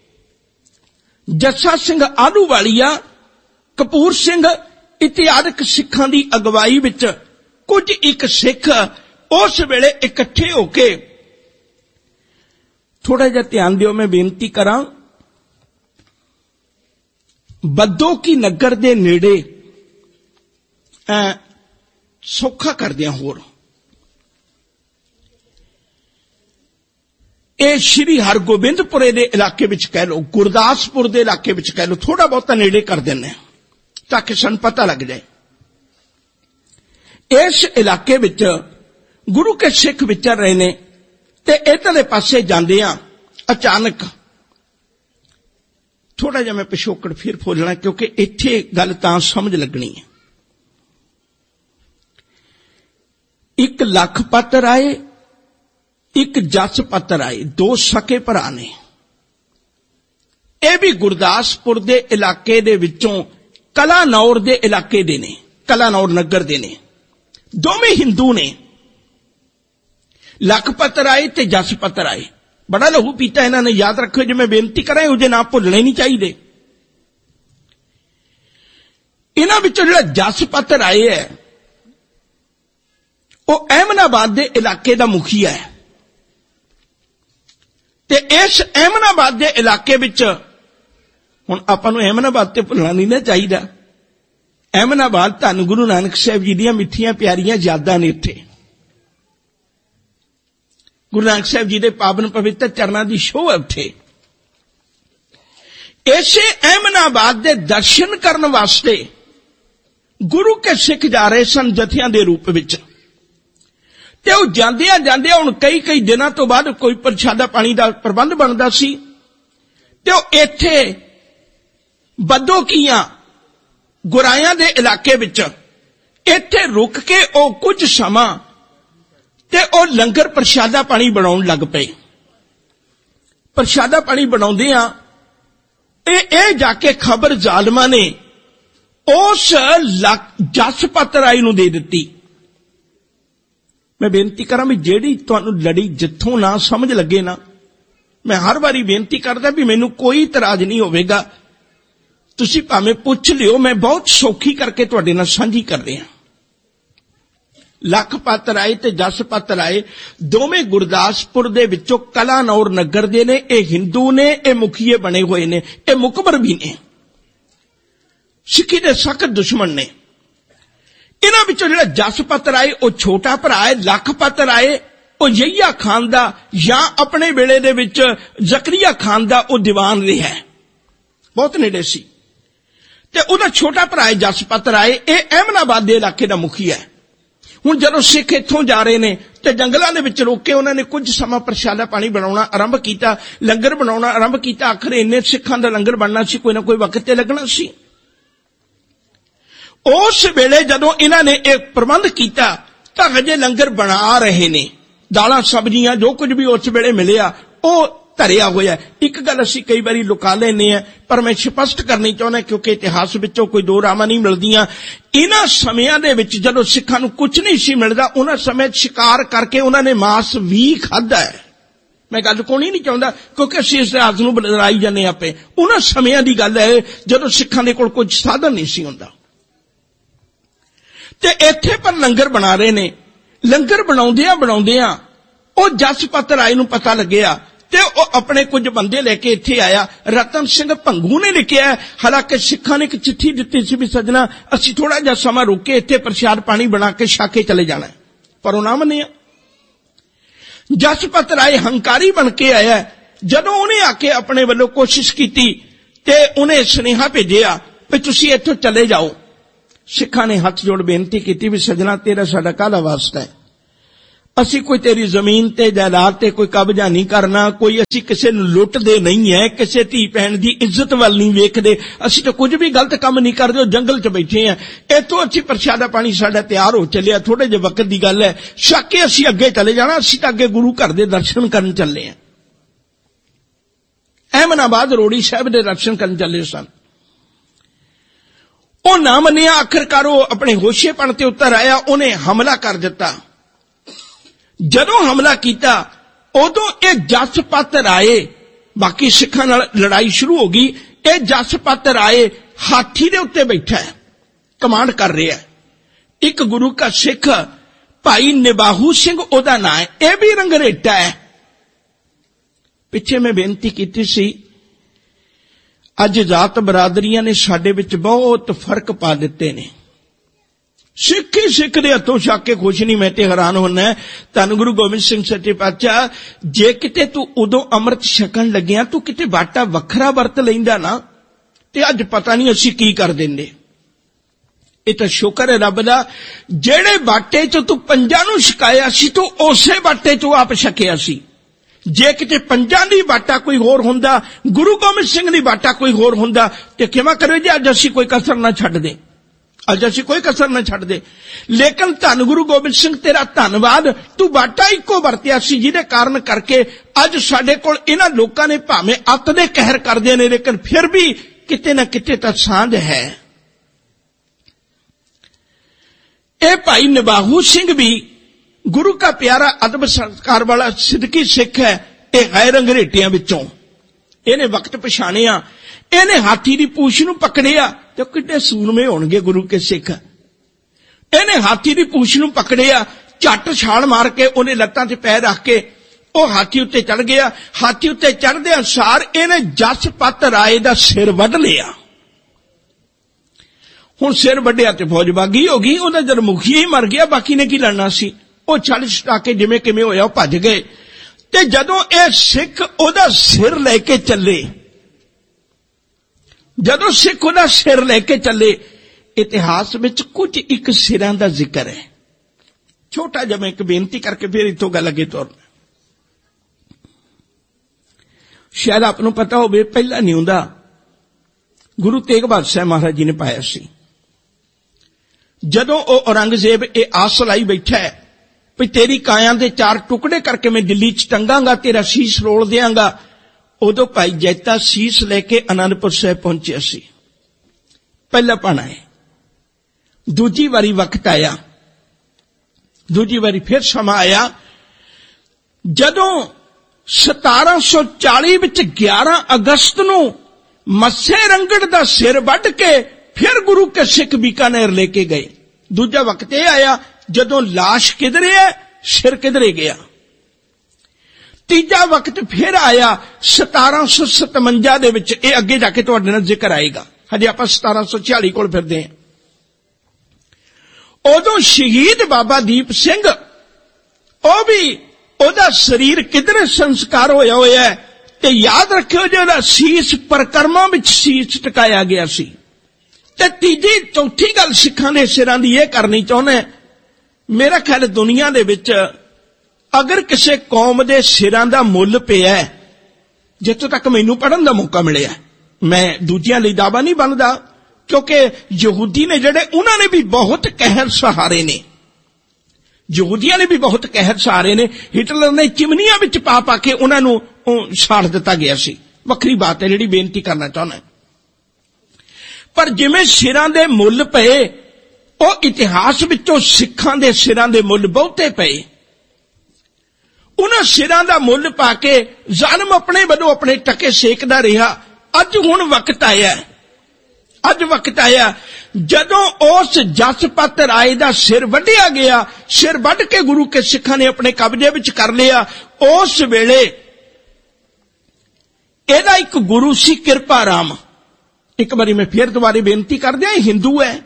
S1: जस्सा सिंह आलूवालिया, कपूर सिंह इत्यादि सिखां दी अगवाई विच कुछ एक सिख उस वेले इकट्ठे होके, थोड़ा जिहा ध्यान दिओ मैं बेनती करां, बद्दो की नगर दे नेड़े सौखा करदियां होर ਇਹ श्री हरगोबिंदपुरे दे इलाके विच कह लो, गुरदासपुर दे इलाके विच कह लो, थोड़ा बहुत नेड़े कर देने ताकि सन पता लग जाए। इस इलाके विच गुरु के सिख विचर रहे ने ते इधरले पासे जांदियां अचानक थोड़ा जिहा मैं पिछोकड़ फिर फोलना क्योंकि इत्थे गल तां समझ लगनी है। एक लखपत आए, एक जसपत आए, दो सके भरा ने। यह भी गुरदासपुर दे इलाके दे विचों कलानौर दे इलाके दे ने, कलानौर नगर दे ने, दोवें हिंदू ने। लखपत राय ते जसपत राय बड़ा लहू पीता इन्होंने, याद रखो जो मैं बेनती करा उहदे नाम भुलने नहीं चाहिए। इन्हां विचों जिहड़ा जसपत राय है वो अहमदाबाद दे इलाके दा मुखिया है ते इस अहमदाबाद दे इलाके विच हुण आपां नूं अहमदाबाद ते भुलना नहीं ना चाहिए। अहमदाबाद धन गुरु नानक साहिब जी दीयां मिठियां प्यारियां यादां ने। इत्थे गुरु नानक साहिब जी दे पावन पवित्र चरणां दी शोभ है। उत्थे इसे अहमदाबाद दे दर्शन करन वास्ते गुरु के सिख जा रहे सन जथियां दे रूप विच। ते वो जांदियां जांदियां हुण कई कई दिनां तो बाद कोई प्रशादा पानी दा प्रबंध बनदा सी ते वो इत्थे बद्दोकीयां गुरायां दे इलाके विच इत्थे रुक के वो कुछ समा ते वो लंगर प्रशादा पानी बनाउण लग पे। प्रशादा पानी बनाउंदियां ए ए जाके खबर जालमा ने उस जसपत राय नूं दे दित्ती। मैं बेनती करा भी जेड़ी तुहानू लड़ी जिथों ना समझ लगे ना, मैं हर बारी बेनती करदा भी मैनू कोई इतराज नहीं होवेगा, तुसी भावें पुछ लियो, मैं बहुत सौखी करके तुहाडे नाल सांझी कर रहा। लखपत राय ते जसपत राय दोवें गुरदासपुर दे विचों कलानौर नगर दे ने। ये हिंदू ने, ये मुखिए बने हुए ने, ये मुकबर भी ने, सिक्खी दे सख्त दुश्मन ने। इन्हां विचों जिहड़ा जसपत राय वो छोटा भरा है, लखपत राय वो यहिया खान दा या अपने वेले दे विच जकरिया खान दा वो दीवान रहा है, बहुत नेड़े सी। ते उहदा छोटा भरा है जसपत राय, ये अहमदाबाद दे इलाके दा मुखिया है। हुण जदों सिख इत्थों जा रहे ने ते जंगलां दे विच रोक के उन्होंने कुछ समा प्रशादा पानी बनाउणा आरंभ कीता, लंगर बनाउणा आरंभ कीता। आखिर इन्ने सिखां दा लंगर बनना सी, कोई ना कोई वक्त ते लगना सी। उस वेले जदों इन्हां ने एक प्रबंध किया तां हजे लंगर बना रहे ने, दालां सब्जियां जो कुछ भी उस वेले मिलिया वो धरिया होया। एक गल असीं कई बारी लुका लैने आ, पर मैं स्पष्ट करनी चाहुंदा क्योंकि इतिहास विचों कोई दो रावां नहीं मिलदियां। इन्हां समयां दे विच जदों सिखां नूं कुछ नहीं सी मिलदा, उन्हां समय शिकार करके उन्हां ने मांस भी खाधा है। मैं गल कोणी नहीं चाहुंदा क्योंकि असीं इस इतिहास नूं बदलाई जाने आपे। उन्हां समयां दी गल है जदों सिखां दे कोल कुछ साधन नहीं सी हुंदा ते इत्थे पर लंगर बना रहे ने। लंगर बनाउंदियां बनाउंदियां ओ जसपत राय नूं पता लग्गिया ते ओ अपने कुछ बंदे लेके इत्थे आया। रतन सिंह भंगू ने लिखिया, हालांकि सिखां ने एक चिट्ठी दित्ती सी भी सजना असीं थोड़ा जिहा समां रुक के इत्थे प्रशाद पानी बना के छाके चले जाना, पर ओ ना मन्निया। जसपत राय हंकारी बन के आया। जदों उन्हें आके अपने वल्लों कोशिश कीती ते उन्हें सुनेहा भेजिया भी तुसीं इत्थों चले जाओ। सिखां ने हथ जोड़ बेनती की भी सजना तेरा साडा काहदा वास्ता है, ਅਸੀਂ ਕੋਈ ਤੇਰੀ ਜ਼ਮੀਨ ਤੇ ਜਾਇਦਾਦ ਤੇ ਕੋਈ ਕਬਜ਼ਾ ਨਹੀਂ ਕਰਨਾ, ਕੋਈ ਅਸੀਂ ਕਿਸੇ ਨੂੰ ਲੁੱਟਦੇ ਨਹੀਂ ਹੈ, ਕਿਸੇ ਧੀ ਭੈਣ ਦੀ ਇੱਜ਼ਤ ਵੱਲ ਨਹੀਂ ਵੇਖਦੇ, ਅਸੀਂ ਤਾਂ ਕੁਝ ਵੀ ਗਲਤ ਕੰਮ ਨਹੀਂ ਕਰਦੇ, ਉਹ ਜੰਗਲ 'ਚ ਬੈਠੇ ਆ, ਇੱਥੋਂ ਅਸੀਂ ਪ੍ਰਸ਼ਾਦਾ ਪਾਣੀ ਸਾਡਾ ਤਿਆਰ ਹੋ ਚੱਲਿਆ, ਥੋੜੇ ਜਿਹੇ ਵਕਤ ਦੀ ਗੱਲ ਹੈ, ਛਕ ਕੇ ਅਸੀਂ ਅੱਗੇ ਚਲੇ ਜਾਣਾ, ਅਸੀਂ ਤਾਂ ਅੱਗੇ ਗੁਰੂ ਘਰ ਦੇ ਦਰਸ਼ਨ ਕਰਨ ਚੱਲੇ ਆ। ਅਹਿਮਦਾਬਾਦ ਰੋੜੀ ਸਾਹਿਬ ਦੇ ਦਰਸ਼ਨ ਕਰਨ ਚੱਲੇ ਸਨ। ਉਹ ਨਾ ਮੰਨਿਆ, ਆਖਰਕਾਰ ਉਹ ਆਪਣੇ ਹੋਸ਼ੇਪਣ ਤੇ ਉੱਤਰ ਆਇਆ, ਉਹਨੇ ਹਮਲਾ ਕਰ ਦਿੱਤਾ। ਜਦੋਂ ਹਮਲਾ ਕੀਤਾ ਉਦੋਂ ਇਹ ਜਸ ਪਾਤਰ ਆਏ, ਬਾਕੀ ਸਿੱਖਾਂ ਨਾਲ ਲੜਾਈ ਸ਼ੁਰੂ ਹੋ ਗਈ। ਇਹ ਜਸ ਪਾਤਰ ਆਏ, ਹਾਥੀ ਦੇ ਉੱਤੇ ਬੈਠਾ ਹੈ, ਕਮਾਂਡ ਕਰ ਰਿਹਾ ਹੈ। ਇੱਕ ਗੁਰੂ ਕਾ ਸਿੱਖ ਭਾਈ ਨਿਬਾਹੂ ਸਿੰਘ ਉਹਦਾ ਨਾਂ ਹੈ, ਇਹ ਵੀ ਰੰਗਰੇਟਾ ਹੈ। ਪਿੱਛੇ ਮੈਂ ਬੇਨਤੀ ਕੀਤੀ ਸੀ, ਅੱਜ ਜਾਤ ਬਰਾਦਰੀਆਂ ਨੇ ਸਾਡੇ ਵਿੱਚ ਬਹੁਤ ਫਰਕ ਪਾ ਦਿੱਤੇ ਨੇ। ਸਿੱਖ ਹੀ ਸਿੱਖ ਦੇ ਹੱਥੋਂ ਛੱਕ ਕੇ ਖੁਸ਼ ਨਹੀਂ, ਮੈਂ ਤੇ ਹੈਰਾਨ ਹੁੰਨਾ। ਧੰਨ ਗੁਰੂ ਗੋਬਿੰਦ ਸਿੰਘ ਸੱਚੇ ਪਾਤਸ਼ਾਹ, ਜੇ ਕਿਤੇ ਤੂੰ ਉਦੋਂ ਅੰਮ੍ਰਿਤ ਛਕਣ ਲੱਗਿਆ ਤੂੰ ਕਿਤੇ ਬਾਟਾ ਵੱਖਰਾ ਵਰਤ ਲੈਂਦਾ ਨਾ, ਤੇ ਅੱਜ ਪਤਾ ਨਹੀਂ ਅਸੀਂ ਕੀ ਕਰ ਦਿੰਦੇ। ਇਹ ਤਾਂ ਸ਼ੁਕਰ ਹੈ ਰੱਬ ਦਾ, ਜਿਹੜੇ ਬਾਟੇ 'ਚ ਤੂੰ ਪੰਜਾਂ ਨੂੰ ਛਕਾਇਆ ਸੀ ਤੂੰ ਉਸੇ ਬਾਟੇ 'ਚ ਆਪ ਛਕਿਆ ਸੀ। ਜੇ ਕਿਤੇ ਪੰਜਾਂ ਦੀ ਬਾਟਾ ਕੋਈ ਹੋਰ ਹੁੰਦਾ, ਗੁਰੂ ਗੋਬਿੰਦ ਸਿੰਘ ਦੀ ਬਾਟਾ ਕੋਈ ਹੋਰ ਹੁੰਦਾ, ਤੇ ਕਿਵੇਂ ਕਰੇ ਜੇ ਅੱਜ ਅਸੀਂ ਕੋਈ ਕਸਰ ਨਾ ਛੱਡ ਦੇ, ਅੱਜ ਅਸੀਂ ਕੋਈ ਕਸਰ ਨਾ ਛੱਡ ਦੇ। ਲੇਕਿਨ ਧੰਨ ਗੁਰੂ ਗੋਬਿੰਦ ਸਿੰਘ ਤੇਰਾ ਧੰਨਵਾਦ, ਤੂੰ ਬਾਟਾ ਇੱਕੋ ਵਰਤਿਆ ਸੀ, ਜਿਹਦੇ ਕਾਰਨ ਕਰਕੇ ਅੱਜ ਸਾਡੇ ਕੋਲ ਇਹਨਾਂ ਲੋਕਾਂ ਨੇ ਭਾਵੇਂ ਅੱਤ ਦੇ ਕਹਿਰ ਕਰਦੇ ਨੇ, ਲੇਕਿਨ ਫਿਰ ਵੀ ਕਿਤੇ ਨਾ ਕਿਤੇ ਤਾਂ ਸਾਂਝ ਹੈ। ਇਹ ਭਾਈ ਨਿਬਾਹੂ ਸਿੰਘ ਵੀ ਗੁਰੂ ਕਾ ਪਿਆਰਾ ਅਦਬ ਸੰਸਕਾਰ ਵਾਲਾ ਸਿੱਧਕੀ ਸਿੱਖ ਹੈ। ਇਹ ਹੈ ਰੰਗਰੇਟਿਆਂ ਵਿੱਚੋਂ। ਇਹਨੇ ਵਕਤ ਪਛਾਣਿਆ, ਇਹਨੇ ਹਾਥੀ ਦੀ ਪੂਛ ਨੂੰ ਪਕੜਿਆ, ਤੇ ਕਿੱਡੇ ਸੂਰਮੇ ਹੋਣਗੇ ਗੁਰੂ ਕੇ ਸਿੱਖ। ਇਹਨੇ ਹਾਥੀ ਦੀ ਪੂਛ ਨੂੰ ਪਕੜਿਆ, ਝੱਟ ਛਾਲ ਮਾਰ ਕੇ ਉਹਨੇ ਲੱਤਾਂ 'ਚ ਪੈਰ ਰੱਖ ਕੇ ਉਹ ਹਾਥੀ ਉੱਤੇ ਚੜ ਗਿਆ। ਹਾਥੀ ਉੱਤੇ ਚੜ੍ਹਦੇ ਅਨੁਸਾਰ ਇਹਨੇ ਜਸ ਪਤ ਰਾਏ ਦਾ ਸਿਰ ਵੱਢ ਲਿਆ। ਹੁਣ ਸਿਰ ਵੱਢਿਆ ਤੇ ਫੌਜ ਬਾਗੀ ਹੋ ਗਈ, ਉਹਦਾ ਜਦ ਮੁਖੀ ਹੀ ਮਰ ਗਿਆ, ਬਾਕੀ ਨੇ ਕੀ ਲੜਨਾ ਸੀ। ਉਹ ਛੱਡ ਛਡਾ ਕੇ ਜਿਵੇਂ ਕਿਵੇਂ ਹੋਇਆ ਉਹ ਭੱਜ ਗਏ। ਤੇ ਜਦੋਂ ਇਹ ਸਿੱਖ ਉਹਦਾ ਸਿਰ ਲੈ ਕੇ ਚੱਲੇ, ਜਦੋਂ ਸਿੱਖ ਉਹਦਾ ਸਿਰ ਲੈ ਕੇ ਚੱਲੇ, ਇਤਿਹਾਸ ਵਿੱਚ ਕੁਝ ਇੱਕ ਸਿਰਾਂ ਦਾ ਜ਼ਿਕਰ ਹੈ। ਛੋਟਾ ਜਿਹਾ ਮੈਂ ਇੱਕ ਬੇਨਤੀ ਕਰਕੇ ਫਿਰ ਇੱਥੋਂ ਗੱਲ ਅੱਗੇ ਤੋਰਨਾ। ਸ਼ਾਇਦ ਆਪ ਨੂੰ ਪਤਾ ਹੋਵੇ, ਪਹਿਲਾ ਨਿਉਂਦਾ ਗੁਰੂ ਤੇਗ ਬਹਾਦਰ ਸਾਹਿਬ ਮਹਾਰਾਜ ਜੀ ਨੇ ਪਾਇਆ ਸੀ। ਜਦੋਂ ਉਹ ਔਰੰਗਜ਼ੇਬ ਇਹ ਆਸ ਲਾਈ ਬੈਠਾ ਹੈ ਵੀ ਤੇਰੀ ਕਾਇਆ ਦੇ ਚਾਰ ਟੁਕੜੇ ਕਰਕੇ ਮੈਂ ਦਿੱਲੀ 'ਚ ਟੰਗਾਂਗਾ, ਤੇਰਾ ਸੀਸ ਰੋਲ ਦਿਆਂਗਾ, ਉਦੋਂ ਭਾਈ ਜੈਤਾ ਸੀਸ ਲੈ ਕੇ ਅਨੰਦਪੁਰ ਸਾਹਿਬ ਪਹੁੰਚਿਆ ਸੀ। ਪਹਿਲਾ ਪਾਣਾ ਹੈ। ਦੂਜੀ ਵਾਰੀ ਵਕਤ ਆਇਆ, ਦੂਜੀ ਵਾਰੀ ਫਿਰ ਸਮਾਂ ਆਇਆ, ਜਦੋਂ ਸਤਾਰਾਂ ਸੌ ਚਾਲੀ ਵਿੱਚ ਗਿਆਰਾਂ ਅਗਸਤ ਨੂੰ ਮੱਸੇ ਰੰਗੜ ਦਾ ਸਿਰ ਵੱਢ ਕੇ ਫਿਰ ਗੁਰੂ ਕੇ ਸਿੱਖ ਬੀਕਾਨੇਰ ਲੈ ਕੇ ਗਏ। ਦੂਜਾ ਵਕਤ ਇਹ ਆਇਆ ਜਦੋਂ ਲਾਸ਼ ਕਿਧਰੇ ਹੈ, ਸਿਰ ਕਿਧਰੇ ਗਿਆ। ਤੀਜਾ ਵਕਤ ਫਿਰ ਆਇਆ ਸਤਾਰਾਂ ਸੌ ਸਤਵੰਜਾ ਦੇ ਵਿੱਚ, ਇਹ ਅੱਗੇ ਜਾ ਕੇ ਤੁਹਾਡੇ ਨਾਲ ਜ਼ਿਕਰ ਆਏਗਾ, ਹਜੇ ਆਪਾਂ ਸਤਾਰਾਂ ਸੌ ਛਿਆਲੀ ਕੋਲ ਫਿਰਦੇ ਹਾਂ। ਉਦੋਂ ਸ਼ਹੀਦ ਬਾਬਾ ਦੀਪ ਸਿੰਘ, ਉਹ ਵੀ ਉਹਦਾ ਸਰੀਰ ਕਿਧਰੇ ਸੰਸਕਾਰ ਹੋਇਆ ਹੋਇਆ ਹੈ, ਤੇ ਯਾਦ ਰੱਖਿਓ ਜਿਹੜਾ ਸੀਸ ਪਰਕਰਮਾਂ ਵਿੱਚ ਸੀਸ ਟਿਕਾਇਆ ਗਿਆ ਸੀ। ਤੇ ਤੀਜੀ ਚੌਥੀ ਗੱਲ ਸਿੱਖਾਂ ਦੇ ਸਿਰਾਂ ਦੀ ਇਹ ਕਰਨੀ ਚਾਹੁੰਦਾ, ਮੇਰਾ ਖਿਆਲ ਦੁਨੀਆ ਦੇ ਵਿੱਚ ਅਗਰ ਕਿਸੇ ਕੌਮ ਦੇ ਸਿਰਾਂ ਦਾ ਮੁੱਲ ਪਿਆ, ਜਿੱਥੋਂ ਤੱਕ ਮੈਨੂੰ ਪੜ੍ਹਨ ਦਾ ਮੌਕਾ ਮਿਲਿਆ, ਮੈਂ ਦੂਜਿਆਂ ਲਈ ਦਾਅਵਾ ਨਹੀਂ ਬਣਦਾ, ਕਿਉਂਕਿ ਯਹੂਦੀ ਨੇ ਜਿਹੜੇ, ਉਹਨਾਂ ਨੇ ਵੀ ਬਹੁਤ ਕਹਿਰ ਸਹਾਰੇ ਨੇ, ਯਹੂਦੀਆਂ ਨੇ ਵੀ ਬਹੁਤ ਕਹਿਰ ਸਹਾਰੇ ਨੇ। ਹਿਟਲਰ ਨੇ ਚਿਮਨੀਆਂ ਵਿੱਚ ਪਾ ਪਾ ਕੇ ਉਹਨਾਂ ਨੂੰ ਸਾੜ ਦਿੱਤਾ ਗਿਆ ਸੀ, ਵੱਖਰੀ ਬਾਤ ਹੈ ਜਿਹੜੀ ਬੇਨਤੀ ਕਰਨਾ ਚਾਹੁੰਦਾ। ਪਰ ਜਿਵੇਂ ਸਿਰਾਂ ਦੇ ਮੁੱਲ ਪਏ, ਉਹ ਇਤਿਹਾਸ ਵਿੱਚੋਂ ਸਿੱਖਾਂ ਦੇ ਸਿਰਾਂ ਦੇ ਮੁੱਲ ਬਹੁਤੇ ਪਏ। ਉਹਨਾਂ ਸਿਰਾਂ ਦਾ ਮੁੱਲ ਪਾ ਕੇ ਜ਼ਾਲਮ ਆਪਣੇ ਵੱਲੋਂ ਆਪਣੇ ਟਕੇ ਸੇਕਦਾ ਰਿਹਾ। ਅੱਜ ਹੁਣ ਵਕਤ ਆਇਆ, ਅੱਜ ਵਕਤ ਆਇਆ ਜਦੋਂ ਉਸ ਜਸਪਤ ਰਾਏ ਦਾ ਸਿਰ ਵੱਢਿਆ ਗਿਆ। ਸਿਰ ਵੱਢ ਕੇ ਗੁਰੂ ਕੇ ਸਿੱਖਾਂ ਨੇ ਆਪਣੇ ਕਬਜ਼ੇ ਵਿੱਚ ਕਰ ਲਿਆ। ਉਸ ਵੇਲੇ ਇਹਦਾ ਇੱਕ ਗੁਰੂ ਸੀ ਕਿਰਪਾ ਰਾਮ। ਇੱਕ ਵਾਰੀ ਮੈਂ ਫਿਰ ਦੁਬਾਰੇ ਬੇਨਤੀ ਕਰ ਦਿਆਂ, ਇਹ ਹਿੰਦੂ ਹੈ।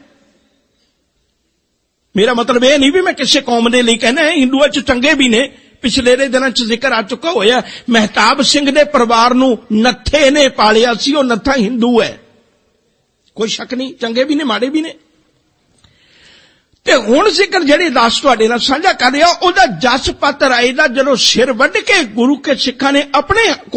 S1: ਮੇਰਾ ਮਤਲਬ ਇਹ ਨਹੀਂ ਵੀ ਮੈਂ ਕਿਸੇ ਕੌਮ ਦੇ ਲਈ ਕਹਿਣਾ ਹੈ, ਹਿੰਦੂਆਂ ਚ ਚੰਗੇ ਵੀ ਨੇ। ਪਿਛਲੇ ਦਿਨਾਂ ਚ ਜ਼ਿਕਰ ਆ ਚੁੱਕਾ ਹੋਇਆ, ਮਹਿਤਾਬ ਸਿੰਘ ਦੇ ਪਰਿਵਾਰ ਨੂੰ ਨੱਥੇ ਨੇ ਪਾਲਿਆ ਸੀ, ਉਹ ਨੱਥਾ ਹਿੰਦੂ ਹੈ, ਕੋਈ ਸ਼ੱਕ ਨਹੀਂ। ਚੰਗੇ ਵੀ ਨੇ, ਮਾੜੇ ਵੀ ਨੇ। ਤੇ ਹੁਣ ਜ਼ਿਕਰ ਜਿਹੜੀ ਦਾਸ ਤੁਹਾਡੇ ਨਾਲ ਸਾਂਝਾ ਕਰ ਰਿਹਾ ਉਹਦਾ ਜਸ ਪੱਤ ਰਾਏ ਦਾ ਜਦੋਂ ਸਿਰ ਵੱਢ ਕੇ ਗੁਰੂ ਕੇ ਸਿੱਖਾਂ ਨੇ ਆਪਣੇ